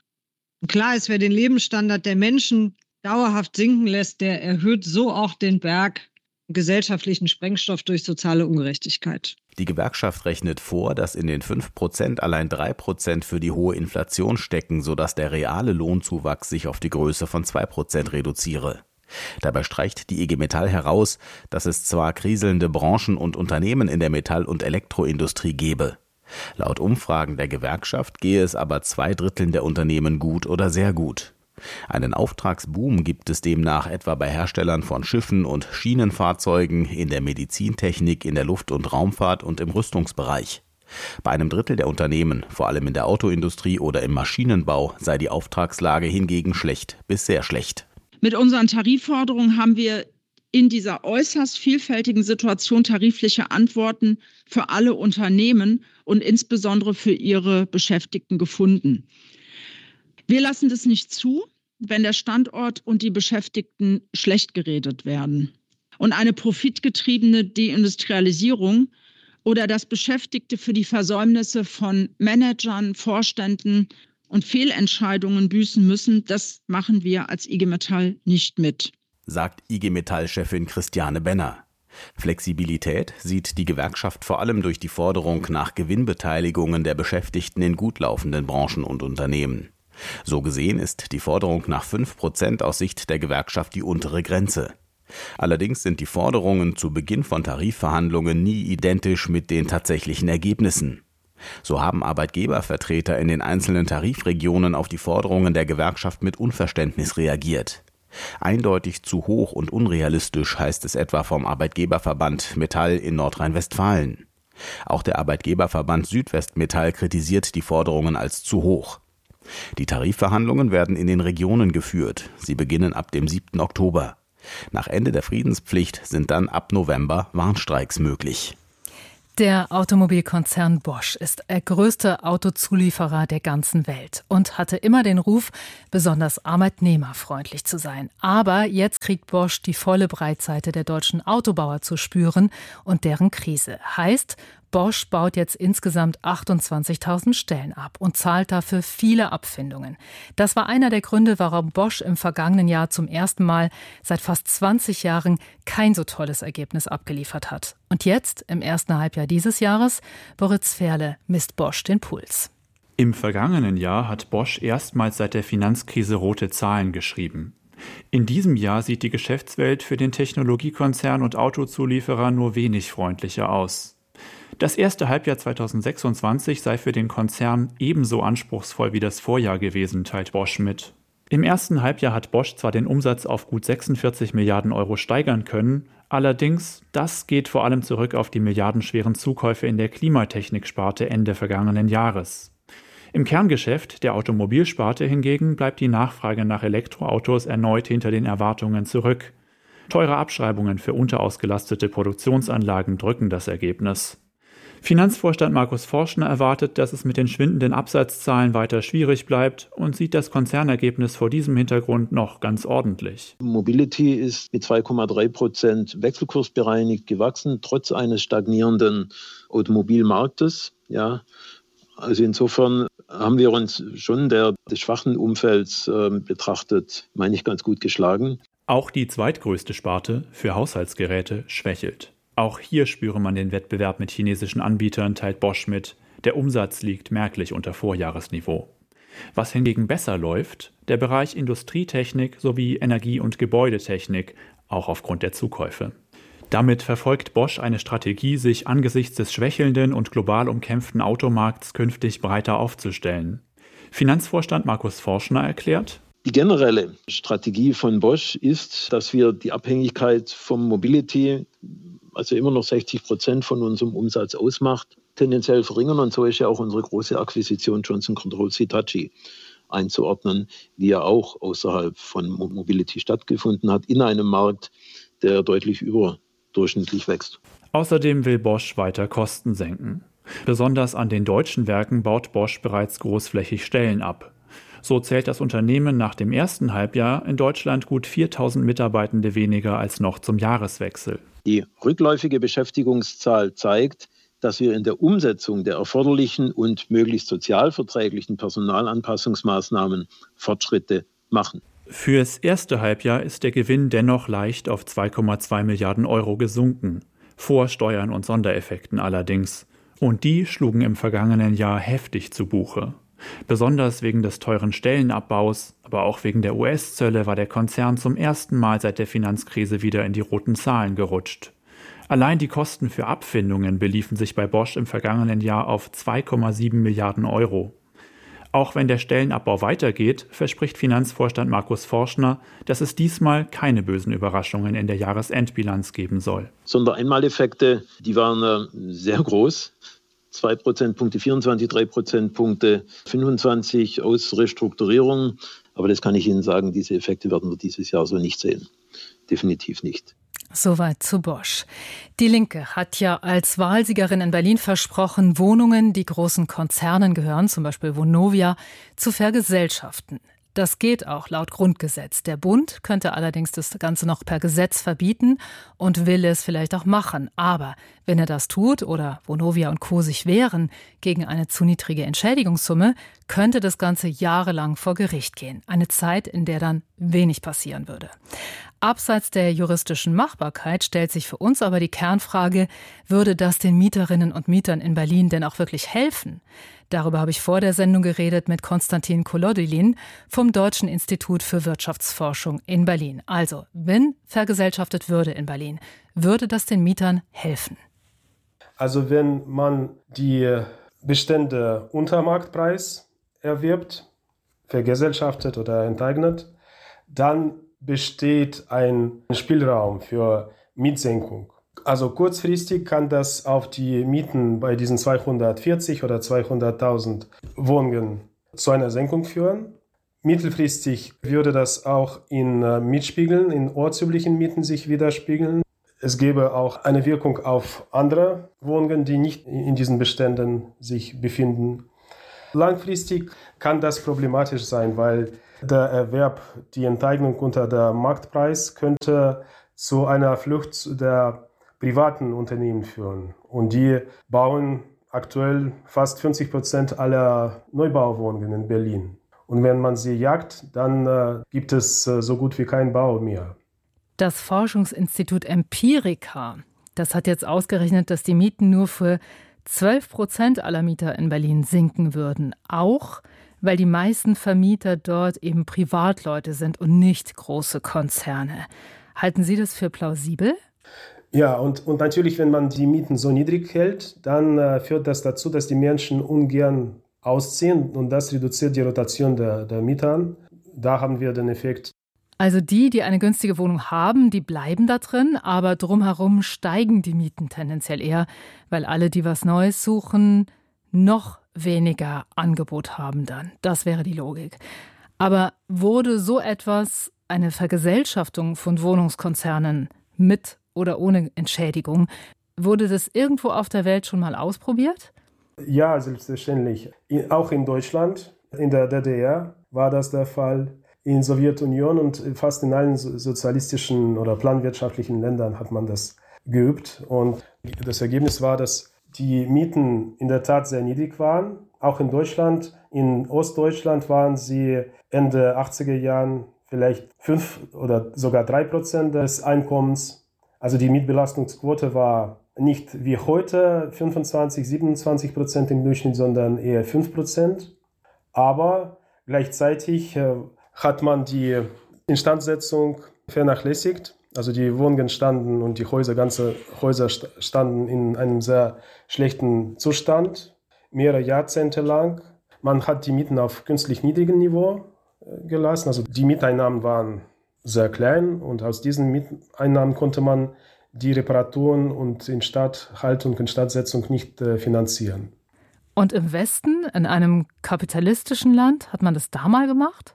S18: Und klar ist, wer den Lebensstandard der Menschen dauerhaft sinken lässt, der erhöht so auch den Berg gesellschaftlichen Sprengstoff durch soziale Ungerechtigkeit.
S16: Die Gewerkschaft rechnet vor, dass in den fünf Prozent allein drei Prozent für die hohe Inflation stecken, sodass der reale Lohnzuwachs sich auf die Größe von zwei Prozent reduziere. Dabei streicht die I G Metall heraus, dass es zwar kriselnde Branchen und Unternehmen in der Metall- und Elektroindustrie gebe. Laut Umfragen der Gewerkschaft gehe es aber zwei Dritteln der Unternehmen gut oder sehr gut. Einen Auftragsboom gibt es demnach etwa bei Herstellern von Schiffen und Schienenfahrzeugen, in der Medizintechnik, in der Luft- und Raumfahrt und im Rüstungsbereich. Bei einem Drittel der Unternehmen, vor allem in der Autoindustrie oder im Maschinenbau, sei die Auftragslage hingegen schlecht bis sehr schlecht.
S17: Mit unseren Tarifforderungen haben wir in dieser äußerst vielfältigen Situation tarifliche Antworten für alle Unternehmen und insbesondere für ihre Beschäftigten gefunden. Wir lassen das nicht zu, wenn der Standort und die Beschäftigten schlecht geredet werden. Und eine profitgetriebene Deindustrialisierung oder dass Beschäftigte für die Versäumnisse von Managern, Vorständen und Fehlentscheidungen büßen müssen, das machen wir als I G Metall nicht mit,
S16: sagt I G Metall-Chefin Christiane Benner. Flexibilität sieht die Gewerkschaft vor allem durch die Forderung nach Gewinnbeteiligungen der Beschäftigten in gut laufenden Branchen und Unternehmen. So gesehen ist die Forderung nach fünf Prozent aus Sicht der Gewerkschaft die untere Grenze. Allerdings sind die Forderungen zu Beginn von Tarifverhandlungen nie identisch mit den tatsächlichen Ergebnissen. So haben Arbeitgebervertreter in den einzelnen Tarifregionen auf die Forderungen der Gewerkschaft mit Unverständnis reagiert. Eindeutig zu hoch und unrealistisch, heißt es etwa vom Arbeitgeberverband Metall in Nordrhein-Westfalen. Auch der Arbeitgeberverband Südwestmetall kritisiert die Forderungen als zu hoch. Die Tarifverhandlungen werden in den Regionen geführt. Sie beginnen ab dem siebten Oktober. Nach Ende der Friedenspflicht sind dann ab November Warnstreiks möglich.
S13: Der Automobilkonzern Bosch ist der größte Autozulieferer der ganzen Welt und hatte immer den Ruf, besonders arbeitnehmerfreundlich zu sein. Aber jetzt kriegt Bosch die volle Breitseite der deutschen Autobauer zu spüren und deren Krise. Heißt, Bosch baut jetzt insgesamt achtundzwanzigtausend Stellen ab und zahlt dafür viele Abfindungen. Das war einer der Gründe, warum Bosch im vergangenen Jahr zum ersten Mal seit fast zwanzig Jahren kein so tolles Ergebnis abgeliefert hat. Und jetzt, im ersten Halbjahr dieses Jahres, Boris Ferle misst Bosch den Puls.
S19: Im vergangenen Jahr hat Bosch erstmals seit der Finanzkrise rote Zahlen geschrieben. In diesem Jahr sieht die Geschäftswelt für den Technologiekonzern und Autozulieferer nur wenig freundlicher aus. Das erste Halbjahr zweitausendsechsundzwanzig sei für den Konzern ebenso anspruchsvoll wie das Vorjahr gewesen, teilt Bosch mit. Im ersten Halbjahr hat Bosch zwar den Umsatz auf gut sechsundvierzig Milliarden Euro steigern können, allerdings, das geht vor allem zurück auf die milliardenschweren Zukäufe in der Klimatechniksparte Ende vergangenen Jahres. Im Kerngeschäft der Automobilsparte hingegen bleibt die Nachfrage nach Elektroautos erneut hinter den Erwartungen zurück. Teure Abschreibungen für unterausgelastete Produktionsanlagen drücken das Ergebnis. Finanzvorstand Markus Forschner erwartet, dass es mit den schwindenden Absatzzahlen weiter schwierig bleibt und sieht das Konzernergebnis vor diesem Hintergrund noch ganz ordentlich.
S20: Mobility ist mit zwei Komma drei Prozent wechselkursbereinigt gewachsen, trotz eines stagnierenden Automobilmarktes. Ja, also insofern haben wir uns schon der, des schwachen Umfelds äh, betrachtet, meine ich, ganz gut geschlagen.
S19: Auch die zweitgrößte Sparte für Haushaltsgeräte schwächelt. Auch hier spüre man den Wettbewerb mit chinesischen Anbietern, teilt Bosch mit. Der Umsatz liegt merklich unter Vorjahresniveau. Was hingegen besser läuft, der Bereich Industrietechnik sowie Energie- und Gebäudetechnik, auch aufgrund der Zukäufe. Damit verfolgt Bosch eine Strategie, sich angesichts des schwächelnden und global umkämpften Automarkts künftig breiter aufzustellen. Finanzvorstand Markus Forschner erklärt:
S20: Die generelle Strategie von Bosch ist, dass wir die Abhängigkeit vom Mobility, also immer noch sechzig Prozent von unserem Umsatz ausmacht, tendenziell verringern. Und so ist ja auch unsere große Akquisition Johnson Controls Hitachi einzuordnen, die ja auch außerhalb von Mobility stattgefunden hat, in einem Markt, der deutlich überdurchschnittlich wächst.
S19: Außerdem will Bosch weiter Kosten senken. Besonders an den deutschen Werken baut Bosch bereits großflächig Stellen ab. So zählt das Unternehmen nach dem ersten Halbjahr in Deutschland gut viertausend Mitarbeitende weniger als noch zum Jahreswechsel.
S20: Die rückläufige Beschäftigungszahl zeigt, dass wir in der Umsetzung der erforderlichen und möglichst sozialverträglichen Personalanpassungsmaßnahmen Fortschritte machen.
S19: Fürs erste Halbjahr ist der Gewinn dennoch leicht auf zwei Komma zwei Milliarden Euro gesunken, vor Steuern und Sondereffekten allerdings. Und die schlugen im vergangenen Jahr heftig zu Buche. Besonders wegen des teuren Stellenabbaus, aber auch wegen der U S-Zölle war der Konzern zum ersten Mal seit der Finanzkrise wieder in die roten Zahlen gerutscht. Allein die Kosten für Abfindungen beliefen sich bei Bosch im vergangenen Jahr auf zwei Komma sieben Milliarden Euro. Auch wenn der Stellenabbau weitergeht, verspricht Finanzvorstand Markus Forschner, dass es diesmal keine bösen Überraschungen in der Jahresendbilanz geben soll.
S20: Sondereinmaleffekte, die waren sehr groß. zwei Prozentpunkte vierundzwanzig, drei Prozentpunkte fünfundzwanzig aus Restrukturierung. Aber das kann ich Ihnen sagen, diese Effekte werden wir dieses Jahr so nicht sehen. Definitiv nicht.
S13: Soweit zu Bosch. Die Linke hat ja als Wahlsiegerin in Berlin versprochen, Wohnungen, die großen Konzernen gehören, zum Beispiel Vonovia, zu vergesellschaften. Das geht auch laut Grundgesetz. Der Bund könnte allerdings das Ganze noch per Gesetz verbieten und will es vielleicht auch machen. Aber wenn er das tut oder Vonovia und Co. sich wehren gegen eine zu niedrige Entschädigungssumme, könnte das Ganze jahrelang vor Gericht gehen. Eine Zeit, in der dann wenig passieren würde. Abseits der juristischen Machbarkeit stellt sich für uns aber die Kernfrage, würde das den Mieterinnen und Mietern in Berlin denn auch wirklich helfen? Darüber habe ich vor der Sendung geredet mit Konstantin Kolodilin vom Deutschen Institut für Wirtschaftsforschung in Berlin. Also, wenn vergesellschaftet würde in Berlin, würde das den Mietern helfen?
S21: Also wenn man die Bestände unter Marktpreis erwirbt, vergesellschaftet oder enteignet, dann besteht ein Spielraum für Mietsenkung. Also kurzfristig kann das auf die Mieten bei diesen zweihundertvierzig oder zweihunderttausend Wohnungen zu einer Senkung führen. Mittelfristig würde das auch in Mietspiegeln, in ortsüblichen Mieten sich widerspiegeln. Es gäbe auch eine Wirkung auf andere Wohnungen, die nicht in diesen Beständen sich befinden. Langfristig kann das problematisch sein, weil der Erwerb, die Enteignung unter der Marktpreis könnte zu einer Flucht der privaten Unternehmen führen. Und die bauen aktuell fast fünfzig Prozent aller Neubauwohnungen in Berlin. Und wenn man sie jagt, dann äh, gibt es äh, so gut wie keinen Bau mehr.
S13: Das Forschungsinstitut Empirica, das hat jetzt ausgerechnet, dass die Mieten nur für zwölf Prozent aller Mieter in Berlin sinken würden. Auch weil die meisten Vermieter dort eben Privatleute sind und nicht große Konzerne. Halten Sie das für plausibel?
S21: Ja, und, und natürlich, wenn man die Mieten so niedrig hält, dann äh, führt das dazu, dass die Menschen ungern ausziehen und das reduziert die Rotation der, der Mieter. Da haben wir den Effekt.
S13: Also die, die eine günstige Wohnung haben, die bleiben da drin, aber drumherum steigen die Mieten tendenziell eher, weil alle, die was Neues suchen, noch weniger Angebot haben dann. Das wäre die Logik. Aber wurde so etwas, eine Vergesellschaftung von Wohnungskonzernen mit oder ohne Entschädigung, wurde das irgendwo auf der Welt schon mal ausprobiert?
S21: Ja, selbstverständlich. Auch in Deutschland, in der D D R war das der Fall. In der Sowjetunion und fast in allen sozialistischen oder planwirtschaftlichen Ländern hat man das geübt. Und das Ergebnis war, dass die Mieten in der Tat sehr niedrig waren. Auch in Deutschland, in Ostdeutschland waren sie Ende achtziger Jahren vielleicht fünf oder sogar drei Prozent des Einkommens. Also die Mietbelastungsquote war nicht wie heute fünfundzwanzig, siebenundzwanzig Prozent im Durchschnitt, sondern eher fünf Prozent. Aber gleichzeitig äh, hat man die Instandsetzung vernachlässigt. Also die Wohnungen standen und die Häuser, ganze Häuser standen in einem sehr schlechten Zustand, mehrere Jahrzehnte lang. Man hat die Mieten auf künstlich niedrigem Niveau gelassen. Also die Mieteinnahmen waren sehr klein und aus diesen Mieteinnahmen konnte man die Reparaturen und Instandhaltung und Instandsetzung nicht äh, finanzieren.
S13: Und im Westen, in einem kapitalistischen Land, hat man das da mal gemacht?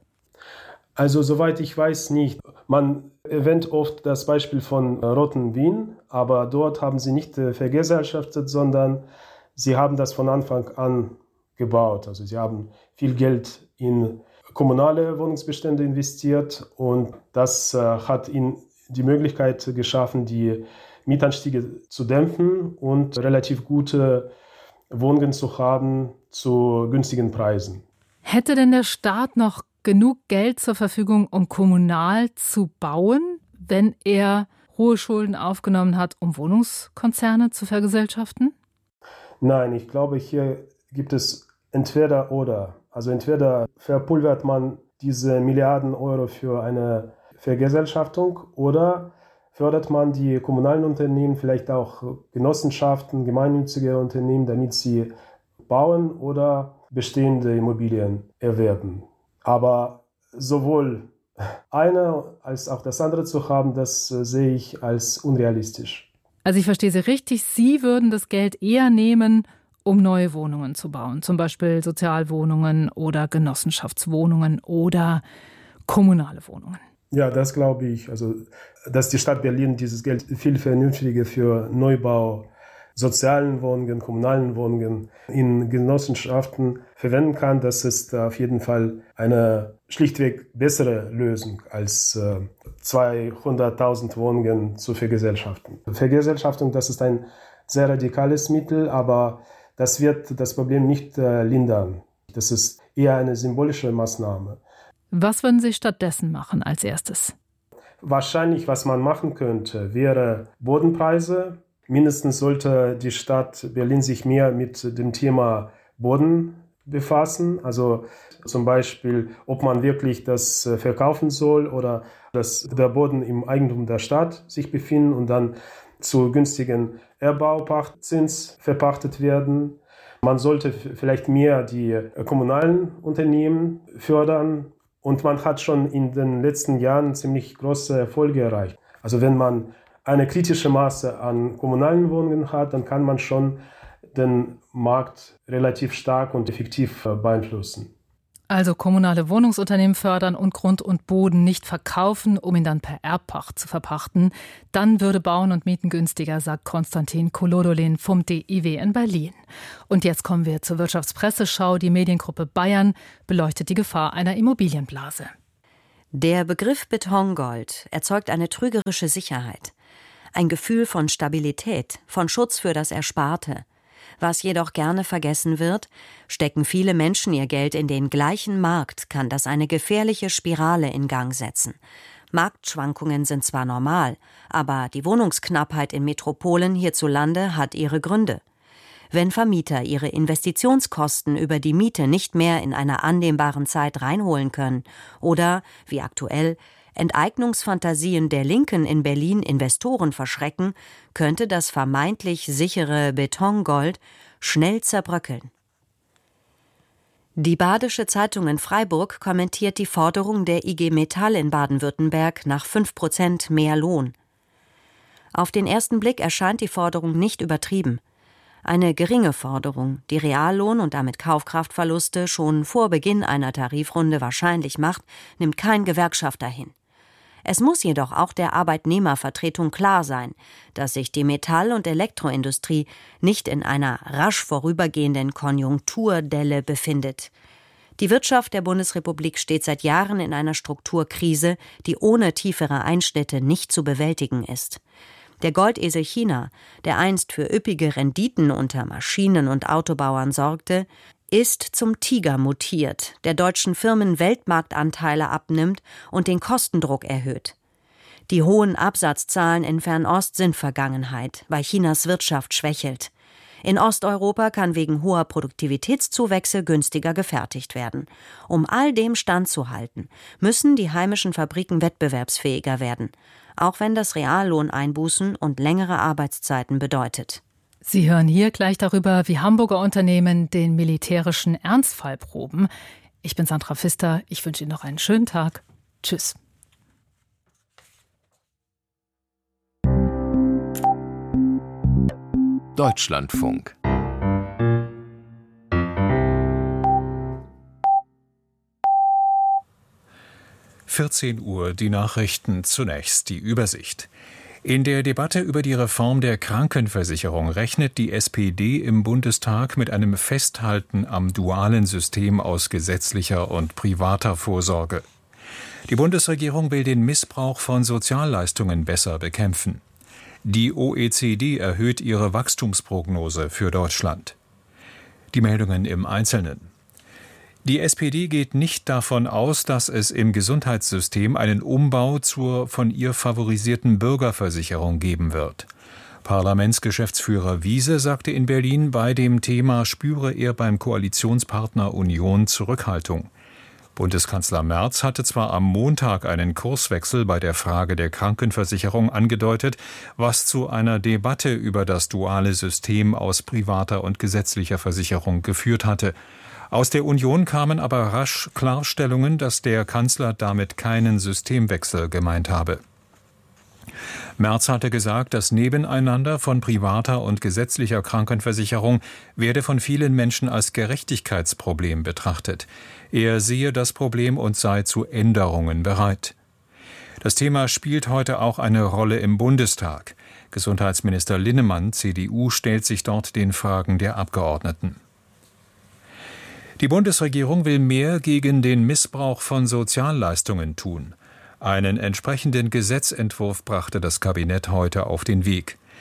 S21: Also soweit ich weiß nicht. Man erwähnt oft das Beispiel von Roten Wien, aber dort haben sie nicht äh, vergesellschaftet, sondern sie haben das von Anfang an gebaut. Also sie haben viel Geld in kommunale Wohnungsbestände investiert und das äh, hat ihnen die Möglichkeit geschaffen, die Mietanstiege zu dämpfen und relativ gute Wohnungen zu haben zu günstigen Preisen.
S13: Hätte denn der Staat noch genug Geld zur Verfügung, um kommunal zu bauen, wenn er hohe Schulden aufgenommen hat, um Wohnungskonzerne zu vergesellschaften?
S21: Nein, ich glaube, hier gibt es entweder oder. Also entweder verpulvert man diese Milliarden Euro für eine Vergesellschaftung oder fördert man die kommunalen Unternehmen, vielleicht auch Genossenschaften, gemeinnützige Unternehmen, damit sie bauen oder bestehende Immobilien erwerben. Aber sowohl eine als auch das andere zu haben, das sehe ich als unrealistisch.
S13: Also ich verstehe Sie richtig, Sie würden das Geld eher nehmen, um neue Wohnungen zu bauen, zum Beispiel Sozialwohnungen oder Genossenschaftswohnungen oder kommunale Wohnungen.
S21: Ja, das glaube ich. Also, dass die Stadt Berlin dieses Geld viel vernünftiger für Neubau, sozialen Wohnungen, kommunalen Wohnungen in Genossenschaften verwenden kann, das ist auf jeden Fall eine schlichtweg bessere Lösung als äh, zweihunderttausend Wohnungen zu vergesellschaften. Vergesellschaftung, das ist ein sehr radikales Mittel, aber das wird das Problem nicht äh, lindern. Das ist eher eine symbolische Maßnahme.
S13: Was würden Sie stattdessen machen als erstes?
S21: Wahrscheinlich, was man machen könnte, wäre Bodenpreise. Mindestens sollte die Stadt Berlin sich mehr mit dem Thema Boden befassen. Also zum Beispiel, ob man wirklich das verkaufen soll oder dass der Boden im Eigentum der Stadt sich befindet und dann zu günstigen Erbaupachtzins verpachtet werden. Man sollte vielleicht mehr die kommunalen Unternehmen fördern. Und man hat schon in den letzten Jahren ziemlich große Erfolge erreicht. Also wenn man eine kritische Masse an kommunalen Wohnungen hat, dann kann man schon den Markt relativ stark und effektiv beeinflussen.
S13: Also kommunale Wohnungsunternehmen fördern und Grund und Boden nicht verkaufen, um ihn dann per Erbpacht zu verpachten. Dann würde Bauen und Mieten günstiger, sagt Konstantin Kolodolin vom D I W in Berlin. Und jetzt kommen wir zur Wirtschaftspresseschau. Die Mediengruppe Bayern beleuchtet die Gefahr einer Immobilienblase.
S2: Der Begriff Betongold erzeugt eine trügerische Sicherheit. Ein Gefühl von Stabilität, von Schutz für das Ersparte. Was jedoch gerne vergessen wird, stecken viele Menschen ihr Geld in den gleichen Markt, kann das eine gefährliche Spirale in Gang setzen. Marktschwankungen sind zwar normal, aber die Wohnungsknappheit in Metropolen hierzulande hat ihre Gründe. Wenn Vermieter ihre Investitionskosten über die Miete nicht mehr in einer annehmbaren Zeit reinholen können oder, wie aktuell, Enteignungsfantasien der Linken in Berlin Investoren verschrecken, könnte das vermeintlich sichere Betongold schnell zerbröckeln. Die Badische Zeitung in Freiburg kommentiert die Forderung der I G Metall in Baden-Württemberg nach fünf Prozent mehr Lohn. Auf den ersten Blick erscheint die Forderung nicht übertrieben. Eine geringe Forderung, die Reallohn- und damit Kaufkraftverluste schon vor Beginn einer Tarifrunde wahrscheinlich macht, nimmt kein Gewerkschafter hin. Es muss jedoch auch der Arbeitnehmervertretung klar sein, dass sich die Metall- und Elektroindustrie nicht in einer rasch vorübergehenden Konjunkturdelle befindet. Die Wirtschaft der Bundesrepublik steht seit Jahren in einer Strukturkrise, die ohne tiefere Einschnitte nicht zu bewältigen ist. Der Goldesel China, der einst für üppige Renditen unter Maschinen- und Autobauern sorgte, ist zum Tiger mutiert, der deutschen Firmen Weltmarktanteile abnimmt und den Kostendruck erhöht. Die hohen Absatzzahlen in Fernost sind Vergangenheit, weil Chinas Wirtschaft schwächelt. In Osteuropa kann wegen hoher Produktivitätszuwächse günstiger gefertigt werden. Um all dem standzuhalten, müssen die heimischen Fabriken wettbewerbsfähiger werden, auch wenn das Reallohneinbußen und längere Arbeitszeiten bedeutet.
S13: Sie hören hier gleich darüber, wie Hamburger Unternehmen den militärischen Ernstfall proben. Ich bin Sandra Pfister. Ich wünsche Ihnen noch einen schönen Tag. Tschüss.
S12: Deutschlandfunk.
S11: vierzehn Uhr, die Nachrichten, zunächst die Übersicht. In der Debatte über die Reform der Krankenversicherung rechnet die S P D im Bundestag mit einem Festhalten am dualen System aus gesetzlicher und privater Vorsorge. Die Bundesregierung will den Missbrauch von Sozialleistungen besser bekämpfen. Die O E C D erhöht ihre Wachstumsprognose für Deutschland. Die Meldungen im Einzelnen. Die S P D geht nicht davon aus, dass es im Gesundheitssystem einen Umbau zur von ihr favorisierten Bürgerversicherung geben wird. Parlamentsgeschäftsführer Wiese sagte in Berlin, bei dem Thema spüre er beim Koalitionspartner Union Zurückhaltung. Bundeskanzler Merz hatte zwar am Montag einen Kurswechsel bei der Frage der Krankenversicherung angedeutet, was zu einer Debatte über das duale System aus privater und gesetzlicher Versicherung geführt hatte. Aus der Union kamen aber rasch Klarstellungen, dass der Kanzler damit keinen Systemwechsel gemeint habe. Merz hatte gesagt, das Nebeneinander von privater und gesetzlicher Krankenversicherung werde von vielen Menschen als Gerechtigkeitsproblem betrachtet. Er sehe das Problem und sei zu Änderungen bereit. Das Thema spielt heute auch eine Rolle im Bundestag. Gesundheitsminister Linnemann, C D U, stellt sich dort den Fragen der Abgeordneten. Die Bundesregierung will mehr gegen den Missbrauch von Sozialleistungen tun. Einen entsprechenden Gesetzentwurf brachte das Kabinett heute auf den Weg.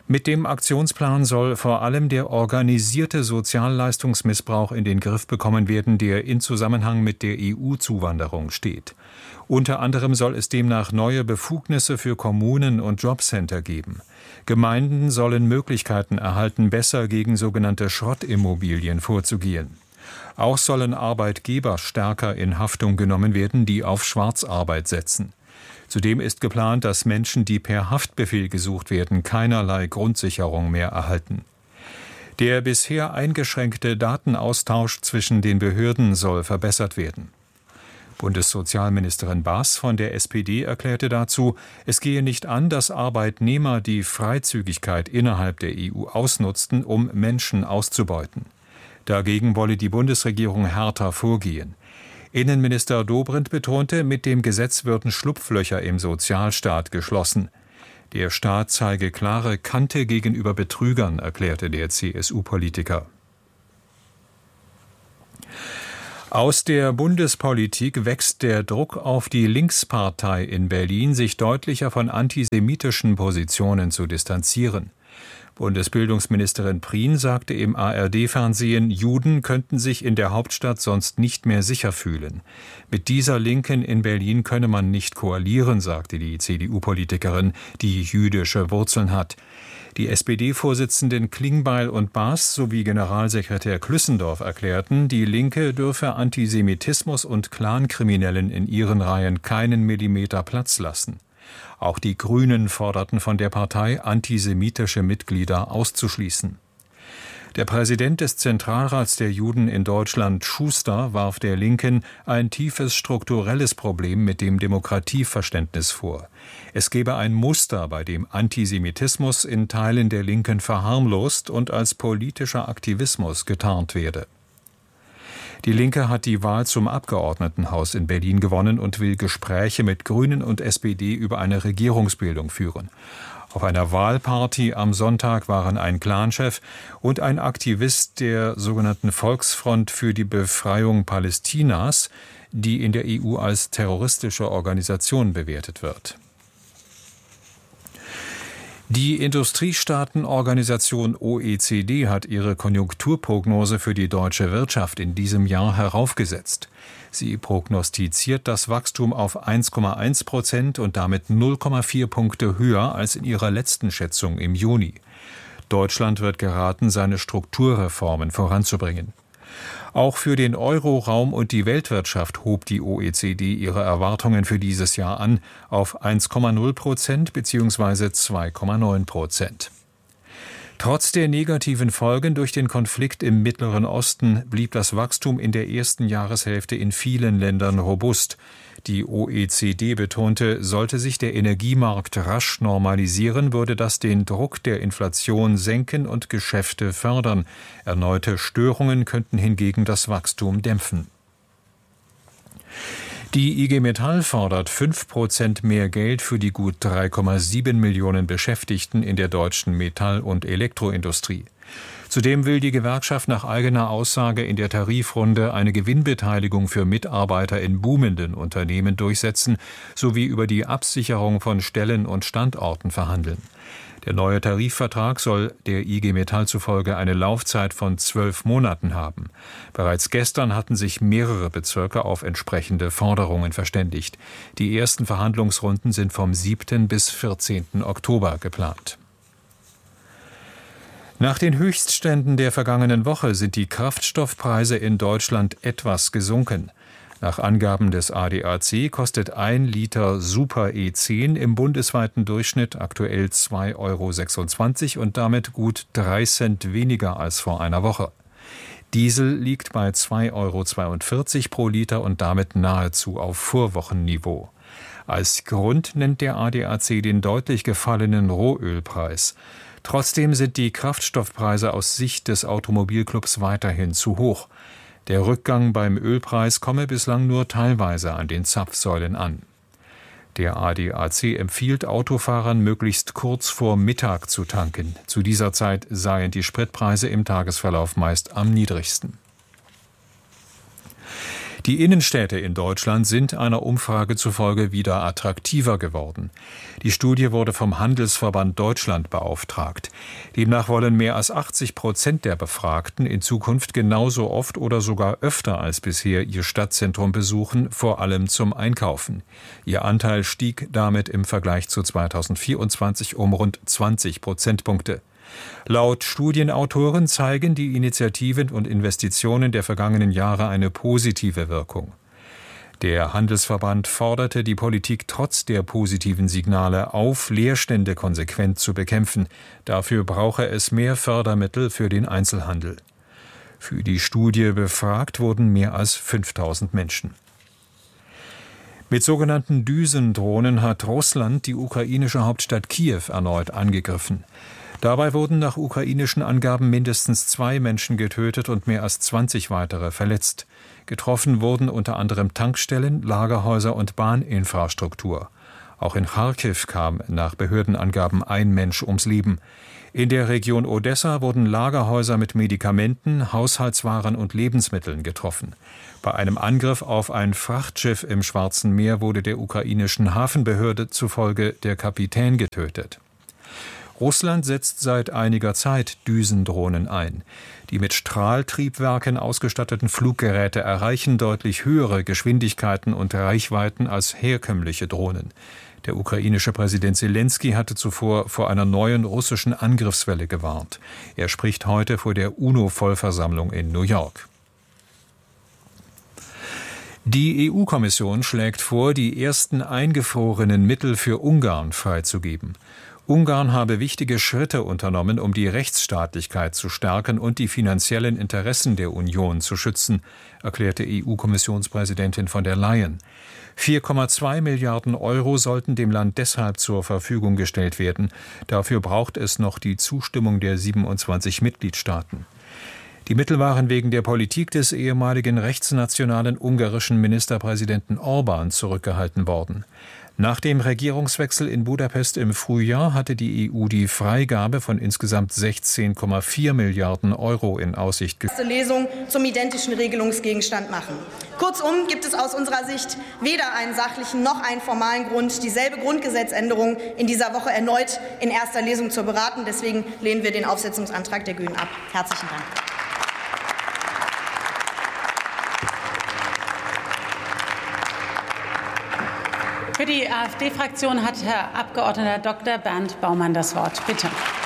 S11: Mit dem Aktionsplan soll vor allem der organisierte Sozialleistungsmissbrauch in den Griff bekommen werden, der in Zusammenhang mit der E U-Zuwanderung steht. Unter anderem soll es demnach neue Befugnisse für Kommunen und Jobcenter geben. Gemeinden sollen Möglichkeiten erhalten, besser gegen sogenannte Schrottimmobilien vorzugehen. Auch sollen Arbeitgeber stärker in Haftung genommen werden, die auf Schwarzarbeit setzen. Zudem ist geplant, dass Menschen, die per Haftbefehl gesucht werden, keinerlei Grundsicherung mehr erhalten. Der bisher eingeschränkte Datenaustausch zwischen den Behörden soll verbessert werden. Bundessozialministerin Baas von der S P D erklärte dazu, es gehe nicht an, dass Arbeitnehmer die Freizügigkeit innerhalb der E U ausnutzten, um Menschen auszubeuten. Dagegen wolle die Bundesregierung härter vorgehen. Innenminister Dobrindt betonte, mit dem Gesetz würden Schlupflöcher im Sozialstaat geschlossen. Der Staat zeige klare Kante gegenüber Betrügern, erklärte der C S U-Politiker. Aus der Bundespolitik wächst der Druck auf die Linkspartei in Berlin, sich deutlicher von antisemitischen Positionen zu distanzieren. Bundesbildungsministerin Prien sagte im A R D-Fernsehen, Juden könnten sich in der Hauptstadt sonst nicht mehr sicher fühlen. Mit dieser Linken in Berlin könne man nicht koalieren, sagte die C D U-Politikerin, die jüdische Wurzeln hat. Die S P D-Vorsitzenden Klingbeil und Baas sowie Generalsekretär Klüssendorf erklärten, die Linke dürfe Antisemitismus und Clankriminellen in ihren Reihen keinen Millimeter Platz lassen. Auch die Grünen forderten von der Partei, antisemitische Mitglieder auszuschließen. Der Präsident des Zentralrats der Juden in Deutschland, Schuster, warf der Linken ein tiefes strukturelles Problem mit dem Demokratieverständnis vor. Es gebe ein Muster, bei dem Antisemitismus in Teilen der Linken verharmlost und als politischer Aktivismus getarnt werde. Die Linke hat die Wahl zum Abgeordnetenhaus in Berlin gewonnen und will Gespräche mit Grünen und S P D über eine Regierungsbildung führen. Auf einer Wahlparty am Sonntag waren ein Clanchef und ein Aktivist der sogenannten Volksfront für die Befreiung Palästinas, die in der E U als terroristische Organisation bewertet wird. Die Industriestaatenorganisation O E C D hat ihre Konjunkturprognose für die deutsche Wirtschaft in diesem Jahr heraufgesetzt. Sie prognostiziert das Wachstum auf eins Komma eins Prozent und damit null Komma vier Punkte höher als in ihrer letzten Schätzung im Juni. Deutschland wird geraten, seine Strukturreformen voranzubringen. Auch für den Euroraum und die Weltwirtschaft hob die O E C D ihre Erwartungen für dieses Jahr an auf eins Komma null Prozent bzw. zwei Komma neun Prozent. Trotz der negativen Folgen durch den Konflikt im Mittleren Osten blieb das Wachstum in der ersten Jahreshälfte in vielen Ländern robust. Die O E C D betonte, sollte sich der Energiemarkt rasch normalisieren, würde das den Druck der Inflation senken und Geschäfte fördern. Erneute Störungen könnten hingegen das Wachstum dämpfen. Die I G Metall fordert fünf Prozent mehr Geld für die gut drei Komma sieben Millionen Beschäftigten in der deutschen Metall- und Elektroindustrie. Zudem will die Gewerkschaft nach eigener Aussage in der Tarifrunde eine Gewinnbeteiligung für Mitarbeiter in boomenden Unternehmen durchsetzen sowie über die Absicherung von Stellen und Standorten verhandeln. Der neue Tarifvertrag soll der I G Metall zufolge eine Laufzeit von zwölf Monaten haben. Bereits gestern hatten sich mehrere Bezirke auf entsprechende Forderungen verständigt. Die ersten Verhandlungsrunden sind vom siebten bis vierzehnten Oktober geplant. Nach den Höchstständen der vergangenen Woche sind die Kraftstoffpreise in Deutschland etwas gesunken. Nach Angaben des A D A C kostet ein Liter Super E zehn im bundesweiten Durchschnitt aktuell zwei Euro sechsundzwanzig und damit gut drei Cent weniger als vor einer Woche. Diesel liegt bei zwei Euro zweiundvierzig pro Liter und damit nahezu auf Vorwochenniveau. Als Grund nennt der A D A C den deutlich gefallenen Rohölpreis. Trotzdem sind die Kraftstoffpreise aus Sicht des Automobilclubs weiterhin zu hoch. Der Rückgang beim Ölpreis komme bislang nur teilweise an den Zapfsäulen an. Der A D A C empfiehlt Autofahrern, möglichst kurz vor Mittag zu tanken. Zu dieser Zeit seien die Spritpreise im Tagesverlauf meist am niedrigsten. Die Innenstädte in Deutschland sind einer Umfrage zufolge wieder attraktiver geworden. Die Studie wurde vom Handelsverband Deutschland beauftragt. Demnach wollen mehr als achtzig Prozent der Befragten in Zukunft genauso oft oder sogar öfter als bisher ihr Stadtzentrum besuchen, vor allem zum Einkaufen. Ihr Anteil stieg damit im Vergleich zu zweitausendvierundzwanzig um rund zwanzig Prozentpunkte. Laut Studienautoren zeigen die Initiativen und Investitionen der vergangenen Jahre eine positive Wirkung. Der Handelsverband forderte die Politik trotz der positiven Signale auf, Leerstände konsequent zu bekämpfen. Dafür brauche es mehr Fördermittel für den Einzelhandel. Für die Studie befragt wurden mehr als fünftausend Menschen. Mit sogenannten Düsendrohnen hat Russland die ukrainische Hauptstadt Kiew erneut angegriffen. Dabei wurden nach ukrainischen Angaben mindestens zwei Menschen getötet und mehr als zwanzig weitere verletzt. Getroffen wurden unter anderem Tankstellen, Lagerhäuser und Bahninfrastruktur. Auch in Charkiw kam nach Behördenangaben ein Mensch ums Leben. In der Region Odessa wurden Lagerhäuser mit Medikamenten, Haushaltswaren und Lebensmitteln getroffen. Bei einem Angriff auf ein Frachtschiff im Schwarzen Meer wurde der ukrainischen Hafenbehörde zufolge der Kapitän getötet. Russland setzt seit einiger Zeit Düsendrohnen ein. Die mit Strahltriebwerken ausgestatteten Fluggeräte erreichen deutlich höhere Geschwindigkeiten und Reichweiten als herkömmliche Drohnen. Der ukrainische Präsident Selenskyj hatte zuvor vor einer neuen russischen Angriffswelle gewarnt. Er spricht heute vor der UNO-Vollversammlung in New York. Die E U-Kommission schlägt vor, die ersten eingefrorenen Mittel für Ungarn freizugeben. Ungarn habe wichtige Schritte unternommen, um die Rechtsstaatlichkeit zu stärken und die finanziellen Interessen der Union zu schützen, erklärte E U-Kommissionspräsidentin von der Leyen. vier Komma zwei Milliarden Euro sollten dem Land deshalb zur Verfügung gestellt werden. Dafür braucht es noch die Zustimmung der siebenundzwanzig Mitgliedstaaten. Die Mittel waren wegen der Politik des ehemaligen rechtsnationalen ungarischen Ministerpräsidenten Orbán zurückgehalten worden. Nach dem Regierungswechsel in Budapest im Frühjahr hatte die E U die Freigabe von insgesamt sechzehn Komma vier Milliarden Euro in Aussicht gestellt.
S3: Lesung zum identischen Regelungsgegenstand machen. Kurzum gibt es aus unserer Sicht weder einen sachlichen noch einen formalen Grund, dieselbe Grundgesetzänderung in dieser Woche erneut in erster Lesung zu beraten. Deswegen lehnen wir den Aufsetzungsantrag der Grünen ab. Herzlichen Dank.
S22: Für die AfD-Fraktion hat Herr Abgeordneter Doktor Bernd Baumann das Wort. Bitte.